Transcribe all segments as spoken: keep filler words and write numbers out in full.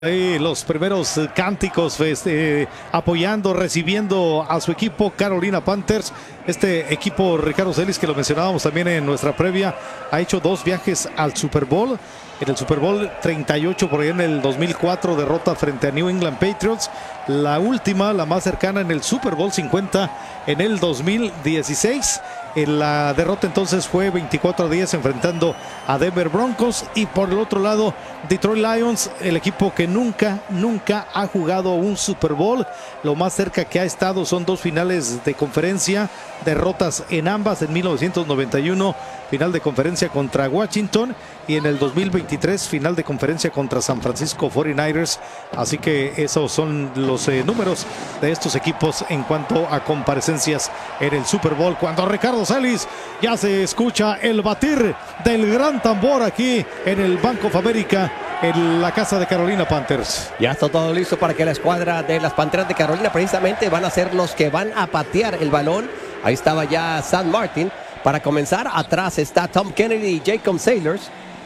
Ahí los primeros cánticos este, apoyando, recibiendo a su equipo Carolina Panthers. Este equipo, Ricardo Celis, que lo mencionábamos también en nuestra previa, ha hecho dos viajes al Super Bowl. En el Super Bowl treinta y ocho, por ahí en el dos mil cuatro, derrota frente a New England Patriots. La última, la más cercana, en el Super Bowl cincuenta en el dos mil dieciséis. En la derrota entonces fue veinticuatro a diez enfrentando a Denver Broncos. Y por el otro lado, Detroit Lions, el equipo que nunca, nunca ha jugado un Super Bowl. Lo más cerca que ha estado son dos finales de conferencia, derrotas en ambas. En mil novecientos noventa y uno, final de conferencia contra Washington, y en el dos mil veintitrés, final de conferencia contra San Francisco cuarenta y nueve ers. Así que esos son los eh, números de estos equipos en cuanto a comparecencias en el Super Bowl. Cuando Ricardo Celis ya se escucha el batir del gran tambor aquí en el Bank of America, en la casa de Carolina Panthers. Ya está todo listo para que la escuadra de las Panteras de Carolina precisamente van a ser los que van a patear el balón. Ahí estaba ya Sam Martin. Para comenzar, atrás está Tom Kennedy y Jacob Sailors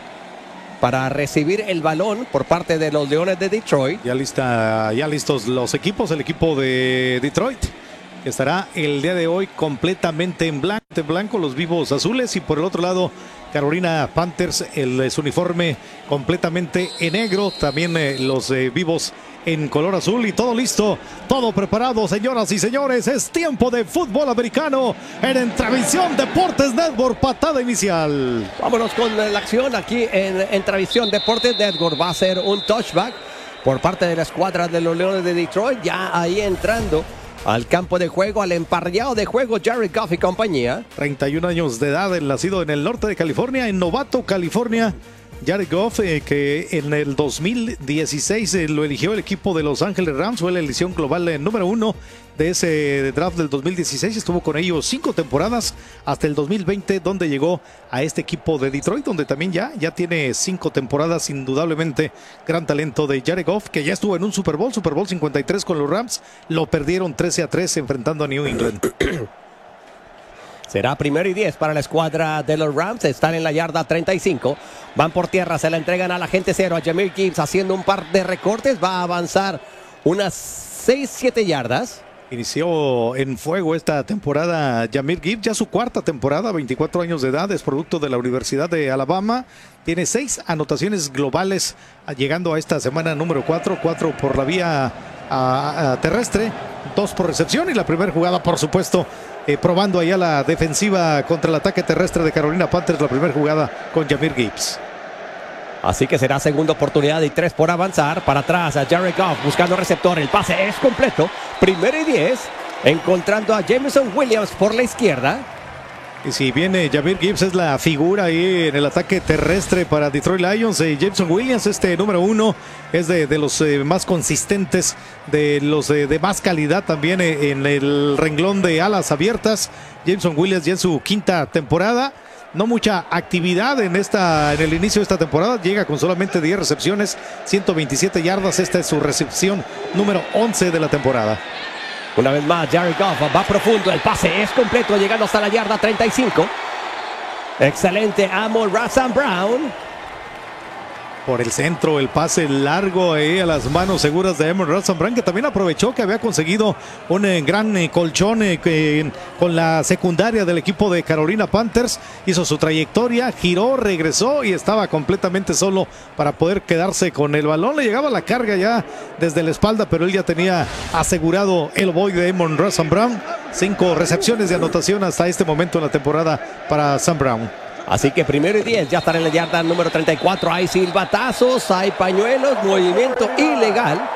para recibir el balón por parte de los Leones de Detroit. Ya lista, ya listos los equipos. El equipo de Detroit estará el día de hoy completamente en blanco, en blanco, los vivos azules, y por el otro lado Carolina Panthers, el su uniforme completamente en negro, también eh, los eh, vivos en color azul, y todo listo, todo preparado, señoras y señores. Es tiempo de fútbol americano en Entravisión Deportes Network, patada inicial. Vámonos con la acción aquí en Entravisión Deportes Network. Va a ser un touchback por parte de la escuadra de los Leones de Detroit, ya ahí entrando al campo de juego, al emparrillado de juego, Jared Goff y compañía. treinta y un años de edad, el nacido en el norte de California, en Novato, California. Jared Goff, eh, que en el dos mil dieciséis eh, lo eligió el equipo de Los Ángeles Rams, fue la elección global eh, número uno de ese draft del dos mil dieciséis. Estuvo con ellos cinco temporadas hasta el dos mil veinte, donde llegó a este equipo de Detroit, donde también ya, ya tiene cinco temporadas. Indudablemente gran talento de Jared Goff, que ya estuvo en un Super Bowl, Super Bowl cincuenta y tres con los Rams. Lo perdieron trece a tres enfrentando a New England. Será primero y diez para la escuadra de los Rams. Están en la yarda treinta y cinco. Van por tierra, se la entregan a la gente cero, a Jahmyr Gibbs haciendo un par de recortes. Va a avanzar unas seis siete yardas. Inició en fuego esta temporada Jahmyr Gibbs, ya su cuarta temporada, veinticuatro años de edad, es producto de la Universidad de Alabama. Tiene seis anotaciones globales, llegando a esta semana número cuatro, cuatro por la vía a, a terrestre, dos por recepción, y la primera jugada, por supuesto, eh, probando allá la defensiva contra el ataque terrestre de Carolina Panthers, la primera jugada con Jahmyr Gibbs. Así que será segunda oportunidad y tres por avanzar. Para atrás a Jared Goff buscando receptor. El pase es completo. Primero y diez. Encontrando a Jameson Williams por la izquierda. Y si viene Jahmyr Gibbs, es la figura ahí en el ataque terrestre para Detroit Lions. Eh, Jameson Williams, este número uno, es de, de los eh, más consistentes, de los eh, de más calidad también eh, en el renglón de alas abiertas. Jameson Williams ya en su quinta temporada. No mucha actividad en esta en el inicio de esta temporada. Llega con solamente diez recepciones, ciento veintisiete yardas. Esta es su recepción número once de la temporada. Una vez más, Jared Goff va profundo. El pase es completo, llegando hasta la yarda treinta y cinco. Excelente Amon-Ra Saint Brown. Por el centro, el pase largo ahí a las manos seguras de Amon-Ra Saint Brown, que también aprovechó que había conseguido un eh, gran eh, colchón eh, que, con la secundaria del equipo de Carolina Panthers. Hizo su trayectoria, giró, regresó y estaba completamente solo para poder quedarse con el balón. Le llegaba la carga ya desde la espalda, pero él ya tenía asegurado el boy de Amon-Ra Saint Brown. Cinco recepciones de anotación hasta este momento en la temporada para Saint Brown. Así que primero y diez, ya están en la yarda número treinta y cuatro. Hay silbatazos, hay pañuelos, movimiento ilegal.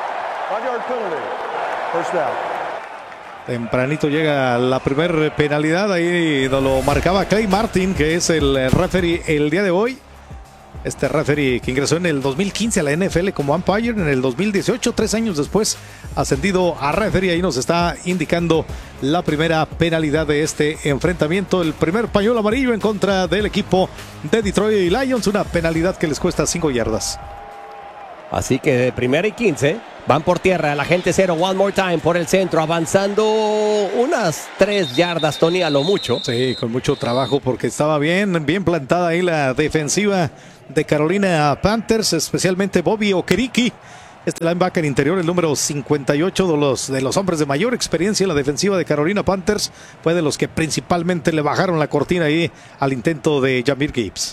Tempranito llega la primera penalidad, ahí lo marcaba Clay Martin, que es el referee el día de hoy. Este referee que ingresó en el dos mil quince a la N F L como umpire, en el dos mil dieciocho, tres años después, ascendido a referee. Ahí nos está indicando la primera penalidad de este enfrentamiento. El primer pañuelo amarillo en contra del equipo de Detroit Lions, una penalidad que les cuesta cinco yardas. Así que de primera y quince, van por tierra, la gente cero, one more time por el centro, avanzando unas tres yardas, Tony, a lo mucho. Sí, con mucho trabajo, porque estaba bien, bien plantada ahí la defensiva de Carolina Panthers, especialmente Bobby Okereke, Este linebacker interior, el número cincuenta y ocho de los, de los hombres de mayor experiencia en la defensiva de Carolina Panthers, fue de los que principalmente le bajaron la cortina ahí al intento de Jahmyr Gibbs.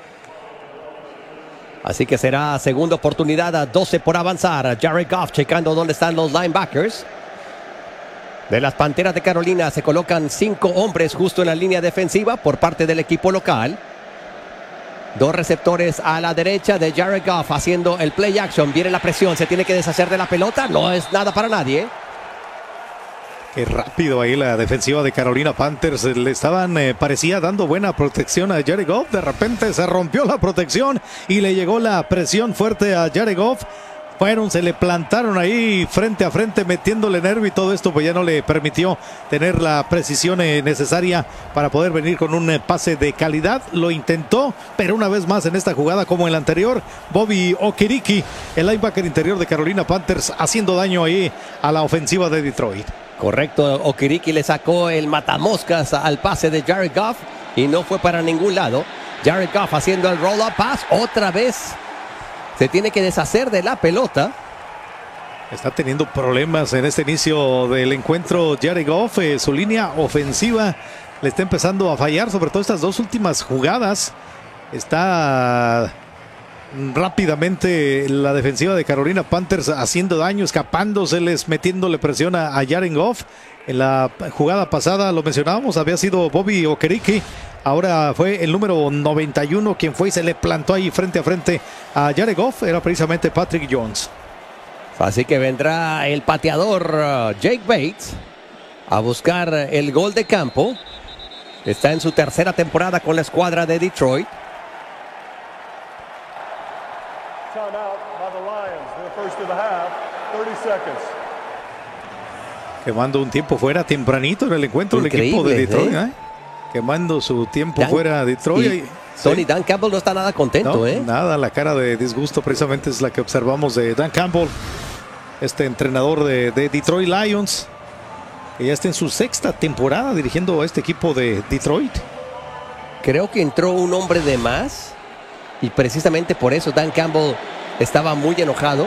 Así que será segunda oportunidad, a doce por avanzar. Jared Goff checando dónde están los linebackers. De las Panteras de Carolina se colocan cinco hombres justo en la línea defensiva por parte del equipo local. Dos receptores a la derecha de Jared Goff haciendo el play action. Viene la presión, se tiene que deshacer de la pelota. No es nada para nadie. Qué rápido ahí la defensiva de Carolina Panthers. Le estaban, eh, parecía dando buena protección a Jared Goff. De repente se rompió la protección y le llegó la presión fuerte a Jared Goff. Fueron, se le plantaron ahí frente a frente metiéndole nervio y todo esto pues ya no le permitió tener la precisión eh, necesaria para poder venir con un eh, pase de calidad. Lo intentó, pero una vez más en esta jugada como en la anterior, Bobby Okereke, el linebacker interior de Carolina Panthers, haciendo daño ahí a la ofensiva de Detroit. Correcto, Okereke le sacó el matamoscas al pase de Jared Goff y no fue para ningún lado. Jared Goff haciendo el roll-up pass otra vez. Se tiene que deshacer de la pelota. Está teniendo problemas en este inicio del encuentro Jared Goff. Eh, su línea ofensiva le está empezando a fallar, sobre todo estas dos últimas jugadas. Está rápidamente la defensiva de Carolina Panthers haciendo daño, escapándoseles, metiéndole presión a, a Jared Goff. En la jugada pasada, lo mencionábamos, había sido Bobby Okereke. Ahora fue el número noventa y uno quien fue y se le plantó ahí frente a frente a Jared Goff. Era precisamente Patrick Jones. Así que vendrá el pateador uh, Jake Bates a buscar el gol de campo. Está en su tercera temporada con la escuadra de Detroit. Quemando un tiempo fuera tempranito en el encuentro. Increíble, el equipo de Detroit, ¿eh? ¿eh? Quemando su tiempo Dan, fuera de Detroit. Y Tony, sí. Dan Campbell no está nada contento, no, ¿eh? Nada, la cara de disgusto precisamente es la que observamos de Dan Campbell, este entrenador de, de Detroit Lions, que ya está en su sexta temporada dirigiendo a este equipo de Detroit. Creo que entró un hombre de más y precisamente por eso Dan Campbell estaba muy enojado.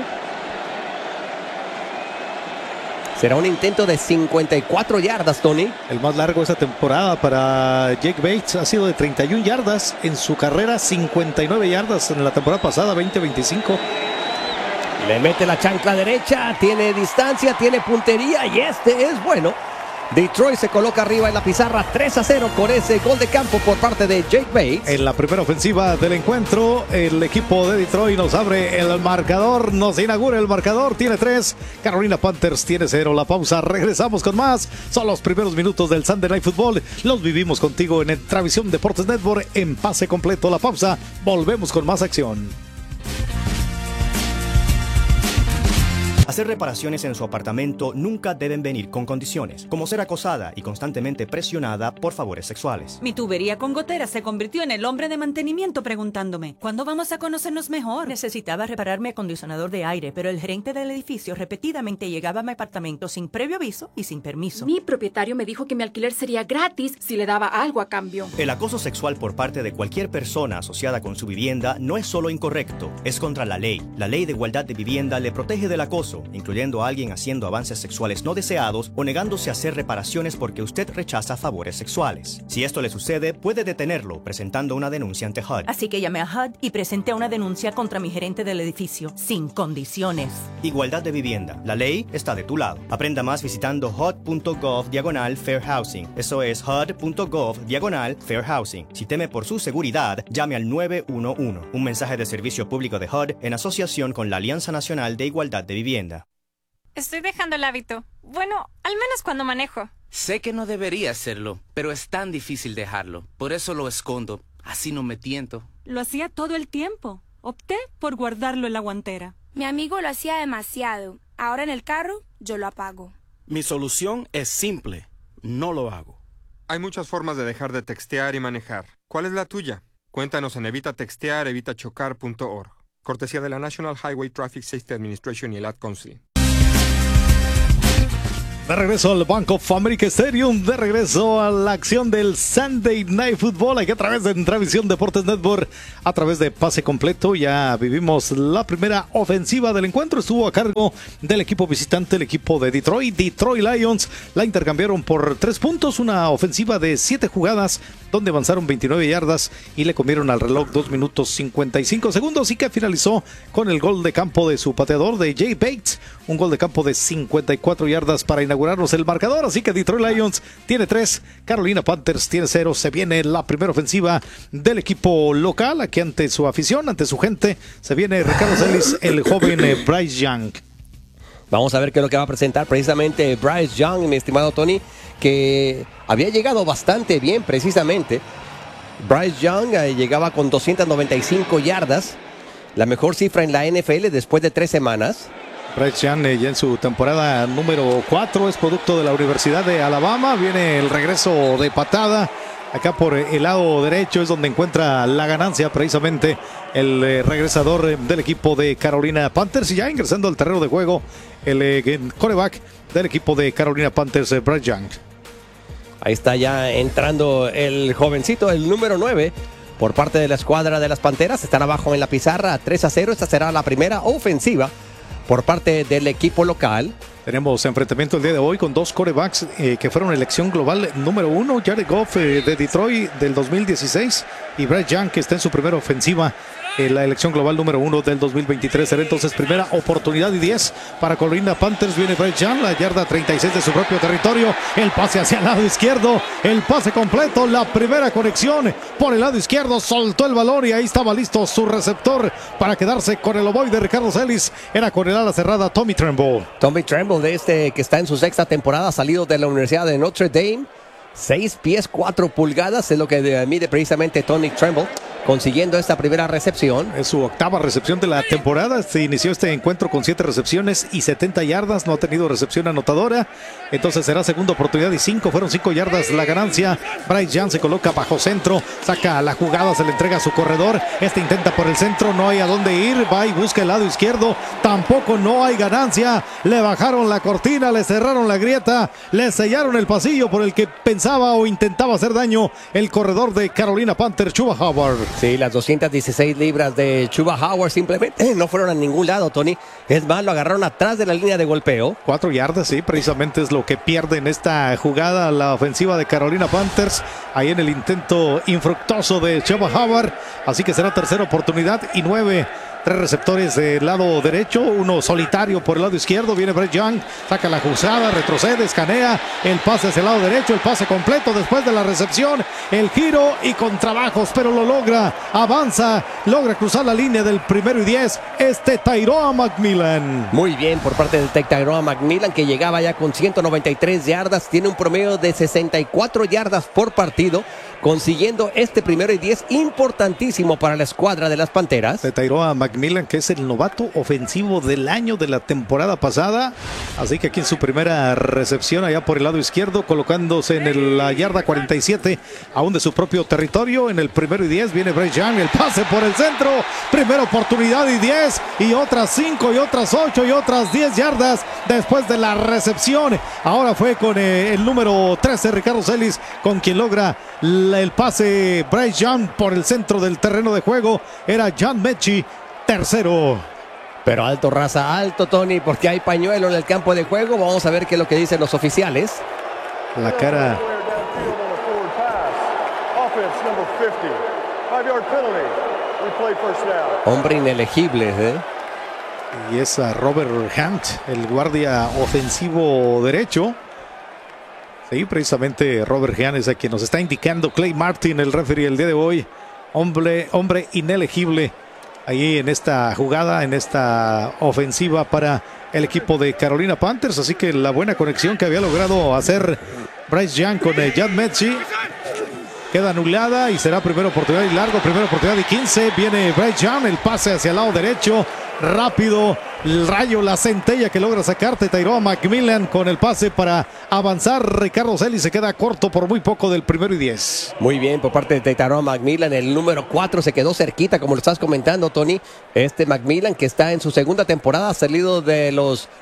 Será un intento de cincuenta y cuatro yardas, Tony. El más largo esta temporada para Jake Bates ha sido de treinta y una yardas. En su carrera, cincuenta y nueve yardas en la temporada pasada, veinte veinticinco. Le mete la chancla derecha, tiene distancia, tiene puntería y este es bueno. Detroit se coloca arriba en la pizarra tres a cero con ese gol de campo por parte de Jake Bates. En la primera ofensiva del encuentro, el equipo de Detroit nos abre el marcador, nos inaugura el marcador, tiene tres, Carolina Panthers tiene cero. La pausa, regresamos con más. Son los primeros minutos del Sunday Night Football. Los vivimos contigo en Travisión Deportes Network en pase completo. La pausa, volvemos con más acción. Hacer reparaciones en su apartamento nunca deben venir con condiciones, como ser acosada y constantemente presionada por favores sexuales. Mi tubería con goteras se convirtió en el hombre de mantenimiento preguntándome, ¿cuándo vamos a conocernos mejor? Necesitaba reparar mi acondicionador de aire, pero el gerente del edificio repetidamente llegaba a mi apartamento sin previo aviso y sin permiso. Mi propietario me dijo que mi alquiler sería gratis si le daba algo a cambio. El acoso sexual por parte de cualquier persona asociada con su vivienda no es solo incorrecto, es contra la ley. La Ley de Igualdad de Vivienda le protege del acoso, incluyendo a alguien haciendo avances sexuales no deseados o negándose a hacer reparaciones porque usted rechaza favores sexuales. Si esto le sucede, puede detenerlo presentando una denuncia ante H U D. Así que llamé a H U D y presenté una denuncia contra mi gerente del edificio, sin condiciones. Igualdad de vivienda. La ley está de tu lado. Aprenda más visitando H U D punto gov diagonal fair housing. Eso es H U D punto gov diagonal fair housing. Si teme por su seguridad, llame al nueve uno uno. Un mensaje de servicio público de H U D en asociación con la Alianza Nacional de Igualdad de Vivienda. Estoy dejando el hábito. Bueno, al menos cuando manejo. Sé que no debería hacerlo, pero es tan difícil dejarlo. Por eso lo escondo. Así no me tiento. Lo hacía todo el tiempo. Opté por guardarlo en la guantera. Mi amigo lo hacía demasiado. Ahora en el carro, yo lo apago. Mi solución es simple. No lo hago. Hay muchas formas de dejar de textear y manejar. ¿Cuál es la tuya? Cuéntanos en evita textear evita chocar punto org. Cortesía de la National Highway Traffic Safety Administration y el Ad Council. De regreso al Bank of America Stadium, de regreso a la acción del Sunday Night Football, aquí a través de Travisión Deportes Network, a través de Pase Completo. Ya vivimos la primera ofensiva del encuentro, estuvo a cargo del equipo visitante, el equipo de Detroit, Detroit Lions. La intercambiaron por tres puntos, una ofensiva de siete jugadas, donde avanzaron veintinueve yardas y le comieron al reloj dos minutos cincuenta y cinco segundos, y que finalizó con el gol de campo de su pateador, de Jay Bates, un gol de campo de cincuenta y cuatro yardas para inaugurarnos el marcador. Así que Detroit Lions tiene tres, Carolina Panthers tiene cero. Se viene la primera ofensiva del equipo local, aquí ante su afición, ante su gente. Se viene Ricardo Celis, el joven eh, Bryce Young. Vamos a ver qué es lo que va a presentar precisamente Bryce Young, mi estimado Tony, que había llegado bastante bien precisamente. Bryce Young eh, llegaba con doscientas noventa y cinco yardas, la mejor cifra en la N F L después de tres semanas. Bryce Young eh, ya en su temporada número cuatro, es producto de la Universidad de Alabama. Viene el regreso de patada. Acá por el lado derecho es donde encuentra la ganancia precisamente el eh, regresador eh, del equipo de Carolina Panthers. Y ya ingresando al terreno de juego el eh, quarterback del equipo de Carolina Panthers, eh, Bryce Young. Ahí está ya entrando el jovencito, el número nueve, por parte de la escuadra de las Panteras. Están abajo en la pizarra, tres a cero. Esta será la primera ofensiva por parte del equipo local. Tenemos enfrentamiento el día de hoy con dos quarterbacks eh, que fueron elección global número uno, Jared Goff eh, de Detroit del dos mil dieciséis, y Bryce Young, que está en su primera ofensiva en la elección global número uno del dos mil veintitrés. Será entonces primera oportunidad y diez para Carolina Panthers. Viene Bryce Young, la yarda treinta y seis de su propio territorio, el pase hacia el lado izquierdo, el pase completo, la primera conexión por el lado izquierdo, soltó el balón y ahí estaba listo su receptor para quedarse con el ovoide de Ricardo Celis. Era con el ala cerrada Tommy Tremble. Tommy Tremble, de este que está en su sexta temporada, salido de la Universidad de Notre Dame. seis pies cuatro pulgadas es lo que mide precisamente Tommy Tremble, consiguiendo esta primera recepción. Es su octava recepción de la temporada. Se inició este encuentro con siete recepciones y setenta yardas. No ha tenido recepción anotadora. Entonces será segunda oportunidad y cinco. Fueron cinco yardas la ganancia. Bryce Young se coloca bajo centro. Saca la jugada, se le entrega a su corredor. Este intenta por el centro. No hay a dónde ir. Va y busca el lado izquierdo. Tampoco no hay ganancia. Le bajaron la cortina, le cerraron la grieta, le sellaron el pasillo por el que pensaba o intentaba hacer daño el corredor de Carolina Panthers, Chuba Howard. Sí, las doscientas dieciséis libras de Chuba Howard simplemente no fueron a ningún lado, Tony. Es más, lo agarraron atrás de la línea de golpeo. Cuatro yardas, sí, precisamente es lo que pierde en esta jugada la ofensiva de Carolina Panthers. Ahí en el intento infructuoso de Chuba Howard. Así que será tercera oportunidad y nueve. Tres receptores del lado derecho, uno solitario por el lado izquierdo. Viene Bryce Young, saca la juzgada, retrocede, escanea, el pase hacia el lado derecho, el pase completo después de la recepción, el giro y con trabajos, pero lo logra, avanza, logra cruzar la línea del primero y diez, este Tyrone McMillan. Muy bien por parte de Tyrone McMillan, que llegaba ya con ciento noventa y tres yardas, tiene un promedio de sesenta y cuatro yardas por partido, consiguiendo este primero y diez importantísimo para la escuadra de las Panteras. De Tyrone McMillan, que es el novato ofensivo del año de la temporada pasada. Así que aquí en su primera recepción, allá por el lado izquierdo, colocándose en el, la yarda cuarenta y siete, aún de su propio territorio. En el primero y diez viene Bryce Young, el pase por el centro. Primera oportunidad y diez, y otras cinco, y otras ocho, y otras diez yardas después de la recepción. Ahora fue con eh, el número trece, Ricardo Celis, con quien logra la el pase Bryce Young por el centro del terreno de juego. Era John Mechie, tercero. Pero alto, raza, alto, Tony, porque hay pañuelo en el campo de juego. Vamos a ver qué es lo que dicen los oficiales. La cara. Hombre inelegible, ¿eh? Y es a Robert Hunt, el guardia ofensivo derecho. Sí, precisamente Robert Hunt es a quien nos está indicando Clay Martin, el referee el día de hoy. Hombre, hombre inelegible ahí en esta jugada, en esta ofensiva para el equipo de Carolina Panthers. Así que la buena conexión que había logrado hacer Bryce Young con eh, John Mechie queda anulada y será primera oportunidad y largo, primera oportunidad y quince. Viene Bryce Young, el pase hacia el lado derecho, rápido, el rayo, la centella que logra sacarte Tyrone McMillan con el pase para avanzar. Ricardo Celis se queda corto por muy poco del primero y diez. Muy bien por parte de Tyrone McMillan, el número cuatro se quedó cerquita, como lo estás comentando, Tony. Este McMillan, que está en su segunda temporada, salido de los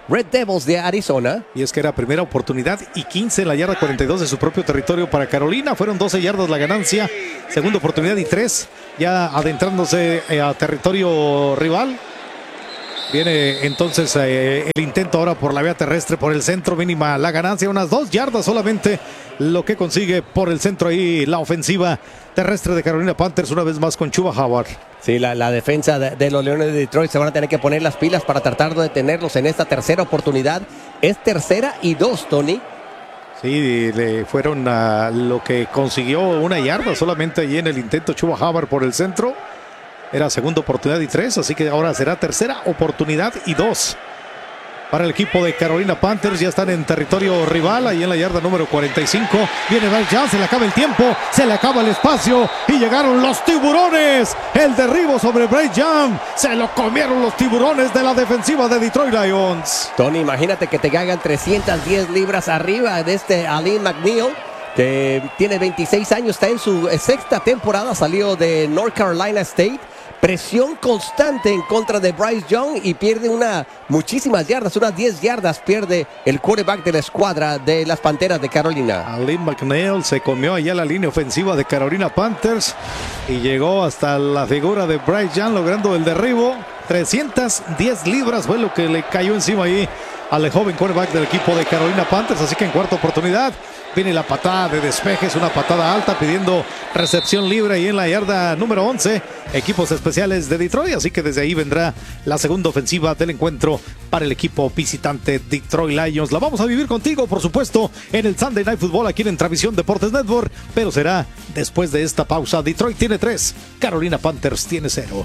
Red Devils de Arizona. Y es que era primera oportunidad y quince en la yarda cuarenta y dos de su propio territorio para Carolina. Fueron doce yardas la ganancia. Segunda oportunidad y tres, ya adentrándose a territorio rival. Viene entonces eh, el intento ahora por la vía terrestre, por el centro, mínima la ganancia, unas dos yardas solamente lo que consigue por el centro ahí la ofensiva terrestre de Carolina Panthers, una vez más con Chuba Howard. Sí, la, la defensa de, de los Leones de Detroit se van a tener que poner las pilas para tratar de detenerlos en esta tercera oportunidad. Es tercera y dos, Tony. Sí, le fueron a lo que consiguió una yarda solamente allí en el intento Chuba Howard por el centro. Era segunda oportunidad y tres, así que ahora será tercera oportunidad y dos para el equipo de Carolina Panthers. Ya están en territorio rival, ahí en la yarda número cuarenta y cinco. Viene Bryce Young, se le acaba el tiempo, se le acaba el espacio y llegaron los tiburones. El derribo sobre Bryce Young, se lo comieron los tiburones de la defensiva de Detroit Lions. Tony, imagínate que te caigan trescientas diez libras arriba de este Alim McNeil, que tiene veintiséis años, está en su sexta temporada, salió de North Carolina State. Presión constante en contra de Bryce Young y pierde una muchísimas yardas, unas diez yardas pierde el quarterback de la escuadra de las Panteras de Carolina. Alim McNeil se comió allá la línea ofensiva de Carolina Panthers y llegó hasta la figura de Bryce Young logrando el derribo. trescientas diez libras fue lo que le cayó encima ahí al joven quarterback del equipo de Carolina Panthers, así que en cuarta oportunidad viene la patada de despeje, es una patada alta pidiendo recepción libre y en la yarda número once, equipos especiales de Detroit, así que desde ahí vendrá la segunda ofensiva del encuentro para el equipo visitante Detroit Lions. La vamos a vivir contigo, por supuesto, en el Sunday Night Football aquí en Travisión Deportes Network, pero será después de esta pausa. Detroit tiene tres, Carolina Panthers tiene cero.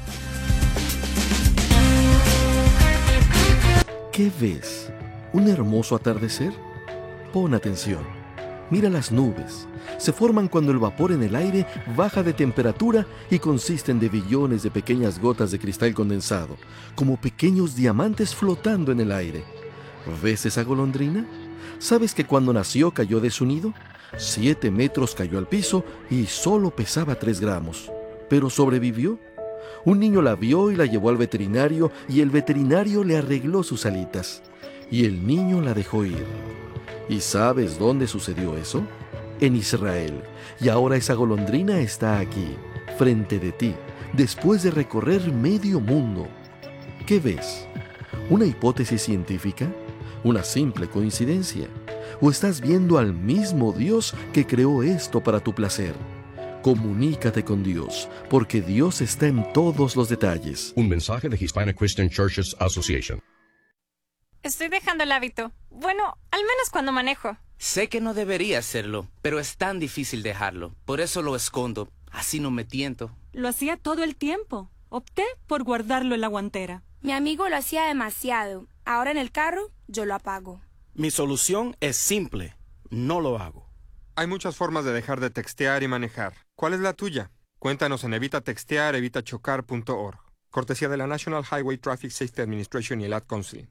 ¿Qué ves? ¿Un hermoso atardecer? Pon atención. Mira las nubes. Se forman cuando el vapor en el aire baja de temperatura y consisten de billones de pequeñas gotas de cristal condensado, como pequeños diamantes flotando en el aire. ¿Ves esa golondrina? ¿Sabes que cuando nació cayó de su nido? Siete metros cayó al piso y solo pesaba tres gramos. ¿Pero sobrevivió? Un niño la vio y la llevó al veterinario y el veterinario le arregló sus alitas. Y el niño la dejó ir. ¿Y sabes dónde sucedió eso? En Israel. Y ahora esa golondrina está aquí, frente de ti, después de recorrer medio mundo. ¿Qué ves? ¿Una hipótesis científica? ¿Una simple coincidencia? ¿O estás viendo al mismo Dios que creó esto para tu placer? Comunícate con Dios, porque Dios está en todos los detalles. Un mensaje de Hispanic Christian Churches Association. Estoy dejando el hábito. Bueno, al menos cuando manejo. Sé que no debería hacerlo, pero es tan difícil dejarlo. Por eso lo escondo. Así no me tiento. Lo hacía todo el tiempo. Opté por guardarlo en la guantera. Mi amigo lo hacía demasiado. Ahora en el carro, yo lo apago. Mi solución es simple. No lo hago. Hay muchas formas de dejar de textear y manejar. ¿Cuál es la tuya? Cuéntanos en evita textear evita chocar punto org. Cortesía de la National Highway Traffic Safety Administration y el Ad Council.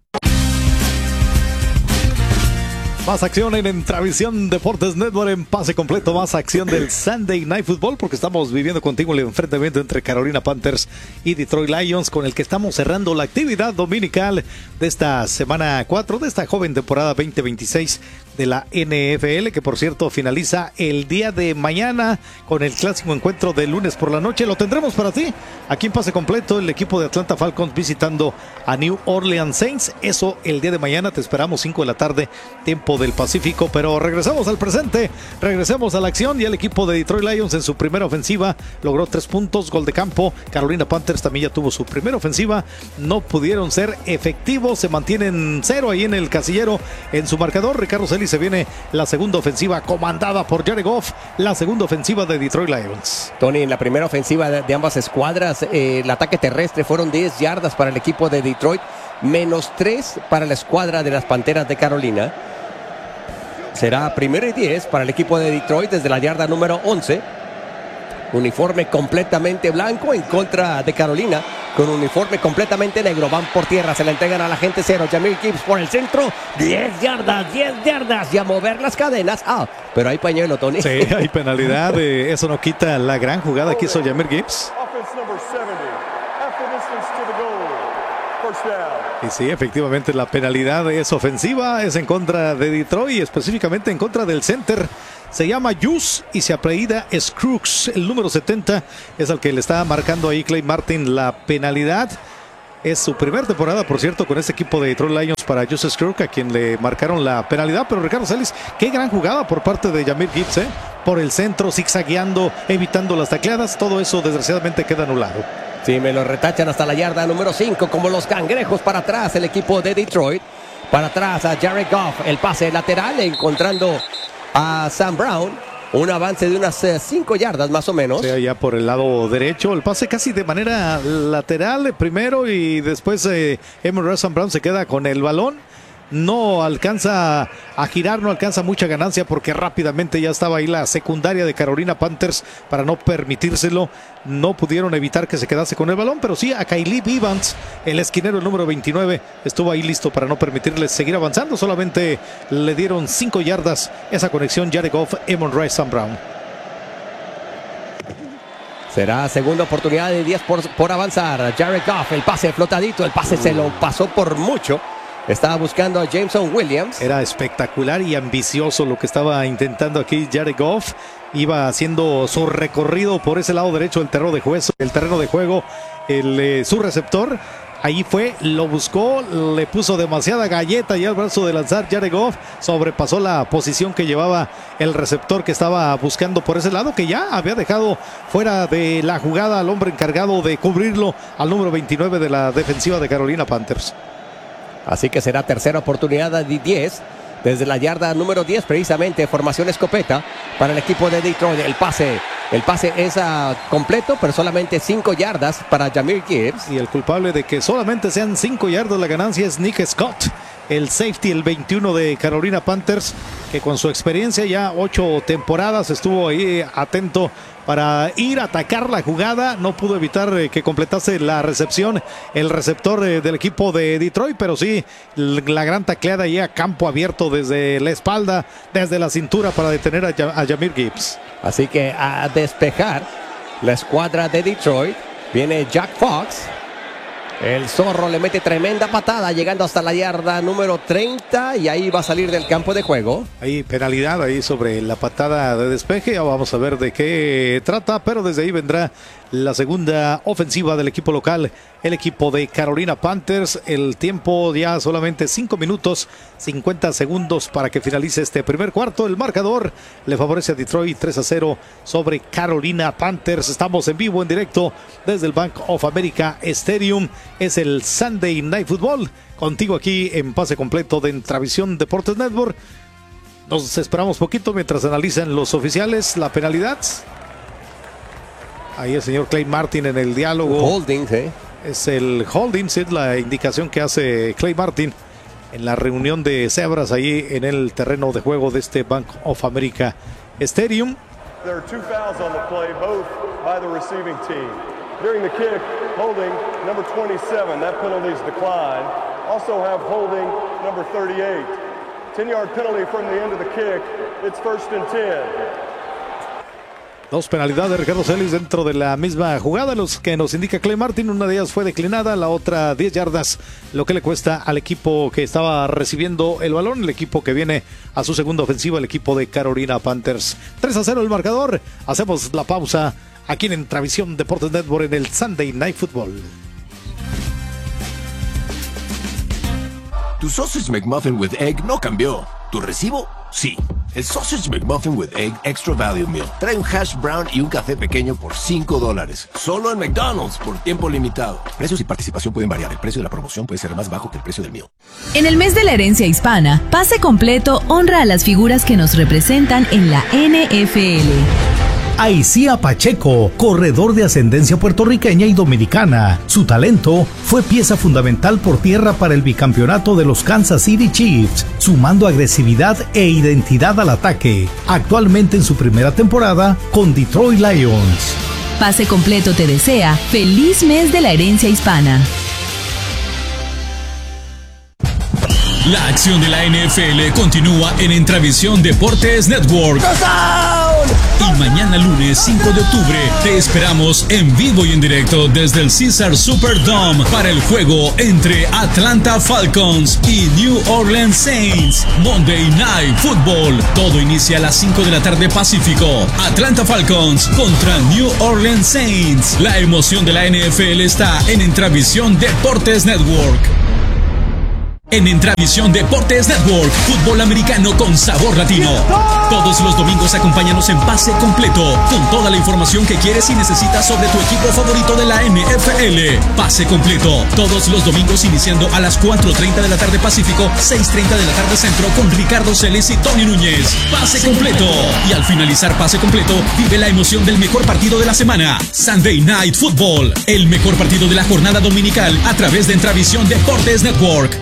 Más acción en, en Travisión Deportes Network en pase completo, más acción del Sunday Night Football, porque estamos viviendo contigo el enfrentamiento entre Carolina Panthers y Detroit Lions, con el que estamos cerrando la actividad dominical de esta semana cuatro, de esta joven temporada veinte veintiséis de la N F L, que por cierto finaliza el día de mañana con el clásico encuentro de lunes por la noche. Lo tendremos para ti aquí en pase completo, el equipo de Atlanta Falcons visitando a New Orleans Saints. Eso el día de mañana, te esperamos cinco de la tarde, tiempo del Pacífico. Pero regresamos al presente, regresemos a la acción, y el equipo de Detroit Lions en su primera ofensiva logró tres puntos, gol de campo. Carolina Panthers también ya tuvo su primera ofensiva, no pudieron ser efectivos, se mantienen cero ahí en el casillero en su marcador. Ricardo Celis, se viene la segunda ofensiva comandada por Jared Goff, la segunda ofensiva de Detroit Lions. Tony, en la primera ofensiva de, de ambas escuadras, eh, el ataque terrestre fueron diez yardas para el equipo de Detroit, menos tres para la escuadra de las Panteras de Carolina. Será primero y diez para el equipo de Detroit desde la yarda número once. Uniforme completamente blanco en contra de Carolina, con uniforme completamente negro. Van por tierra, se la entregan a la gente cero. Jahmyr Gibbs por el centro, diez yardas, diez yardas, y a mover las cadenas. Ah, pero hay pañuelo, Tony. Sí, hay penalidad. Eh, eso no quita la gran jugada que hizo Jahmyr Gibbs. Y sí, efectivamente la penalidad es ofensiva, es en contra de Detroit, específicamente en contra del center. Se llama Juice y se apellida Scruggs. El número setenta es al que le está marcando ahí Clay Martin la penalidad. Es su primera temporada, por cierto, con este equipo de Detroit Lions para Juice Scruggs, a quien le marcaron la penalidad. Pero Ricardo Celis, qué gran jugada por parte de Jahmyr Gibbs, ¿eh? Por el centro, zigzagueando, evitando las tacleadas. Todo eso desgraciadamente queda anulado. Sí, me lo retachan hasta la yarda número cinco, como los cangrejos para atrás, el equipo de Detroit. Para atrás a Jared Goff, el pase lateral, encontrando a Sam Brown. Un avance de unas cinco yardas más o menos. Sí, allá por el lado derecho. El pase casi de manera lateral primero y después eh, Amon-Ra Sam Brown se queda con el balón. No alcanza a girar, no alcanza mucha ganancia porque rápidamente ya estaba ahí la secundaria de Carolina Panthers para no permitírselo. No pudieron evitar que se quedase con el balón, pero sí a Caleb Evans, el esquinero, el número veintinueve, estuvo ahí listo para no permitirles seguir avanzando. Solamente le dieron cinco yardas esa conexión Jared Goff, Amon-Ra Sam Brown. Será segunda oportunidad de diez por, por avanzar. Jared Goff, el pase flotadito, el pase se lo pasó por mucho. Estaba buscando a Jameson Williams. Era espectacular y ambicioso lo que estaba intentando aquí Jared Goff. Iba haciendo su recorrido por ese lado derecho del terreno de juego. El terreno de juego, el, eh, su receptor. Ahí fue, lo buscó, le puso demasiada galleta ya al brazo de lanzar Jared Goff. Sobrepasó la posición que llevaba el receptor que estaba buscando por ese lado, que ya había dejado fuera de la jugada al hombre encargado de cubrirlo, al número veintinueve de la defensiva de Carolina Panthers. Así que será tercera oportunidad de diez. Desde la yarda número diez, precisamente, formación escopeta para el equipo de Detroit. El pase, el pase es uh, completo, pero solamente cinco yardas para Jahmyr Gibbs. Y el culpable de que solamente sean cinco yardas la ganancia es Nick Scott, el safety, el veintiuno de Carolina Panthers, que con su experiencia ya ocho temporadas estuvo ahí atento para ir a atacar la jugada. No pudo evitar eh, que completase la recepción el receptor eh, del equipo de Detroit, pero sí la gran tacleada ahí a campo abierto desde la espalda, desde la cintura para detener a, a Jahmyr Gibbs. Así que a despejar la escuadra de Detroit viene Jack Fox. El zorro le mete tremenda patada llegando hasta la yarda número treinta y ahí va a salir del campo de juego. Hay penalidad ahí sobre la patada de despeje. Vamos a ver de qué trata, pero desde ahí vendrá la segunda ofensiva del equipo local, el equipo de Carolina Panthers. El tiempo ya solamente cinco minutos, cincuenta segundos para que finalice este primer cuarto. El marcador le favorece a Detroit tres a cero sobre Carolina Panthers. Estamos en vivo, en directo desde el Bank of America Stadium. Es el Sunday Night Football. Contigo aquí en pase completo de Entravisión Deportes Network. Nos esperamos poquito mientras analizan los oficiales la penalidad. Ahí el señor Clay Martin en el diálogo. Holding, ¿eh? Es el holding, es la indicación que hace Clay Martin en la reunión de cebras ahí en el terreno de juego de este Bank of America Stadium. There are two fouls on the play, both by the receiving team. During the kick, holding number twenty-seven, that penalty is declined. Also have holding number thirty-eight. ten-yard penalty from the end of the kick. It's first and ten. Dos penalidades de Ricardo Celis dentro de la misma jugada, los que nos indica Clay Martin. Una de ellas fue declinada, la otra diez yardas, lo que le cuesta al equipo que estaba recibiendo el balón, el equipo que viene a su segunda ofensiva, el equipo de Carolina Panthers. tres a cero el marcador. Hacemos la pausa aquí en Entravisión Deportes Network en el Sunday Night Football. Tu Sausage McMuffin with Egg no cambió. ¿Tu recibo? Sí. El Sausage McMuffin with Egg Extra Value Meal trae un hash brown y un café pequeño por cinco dólares. Solo en McDonald's por tiempo limitado. Precios y participación pueden variar. El precio de la promoción puede ser más bajo que el precio del meal. En el mes de la herencia hispana, Pase Completo honra a las figuras que nos representan en la N F L. Aicía Pacheco, corredor de ascendencia puertorriqueña y dominicana. Su talento fue pieza fundamental por tierra para el bicampeonato de los Kansas City Chiefs, sumando agresividad e identidad al ataque. Actualmente en su primera temporada con Detroit Lions. Pase Completo te desea feliz mes de la herencia hispana. La acción de la N F L continúa en Entravisión Deportes Network. Y mañana lunes cinco de octubre te esperamos en vivo y en directo desde el Caesars Superdome para el juego entre Atlanta Falcons y New Orleans Saints. Monday Night Football. Todo inicia a las cinco de la tarde Pacífico. Atlanta Falcons contra New Orleans Saints. La emoción de la N F L está en Entravisión Deportes Network. En Entravisión Deportes Network, fútbol americano con sabor latino. Todos los domingos acompáñanos en Pase Completo, con toda la información que quieres y necesitas sobre tu equipo favorito de la N F L. Pase Completo, todos los domingos iniciando a las cuatro treinta de la tarde Pacífico, seis treinta de la tarde Centro, con Ricardo Celis y Tony Núñez. Pase Completo. Y al finalizar Pase Completo, vive la emoción del mejor partido de la semana. Sunday Night Football, el mejor partido de la jornada dominical a través de Entravisión Deportes Network.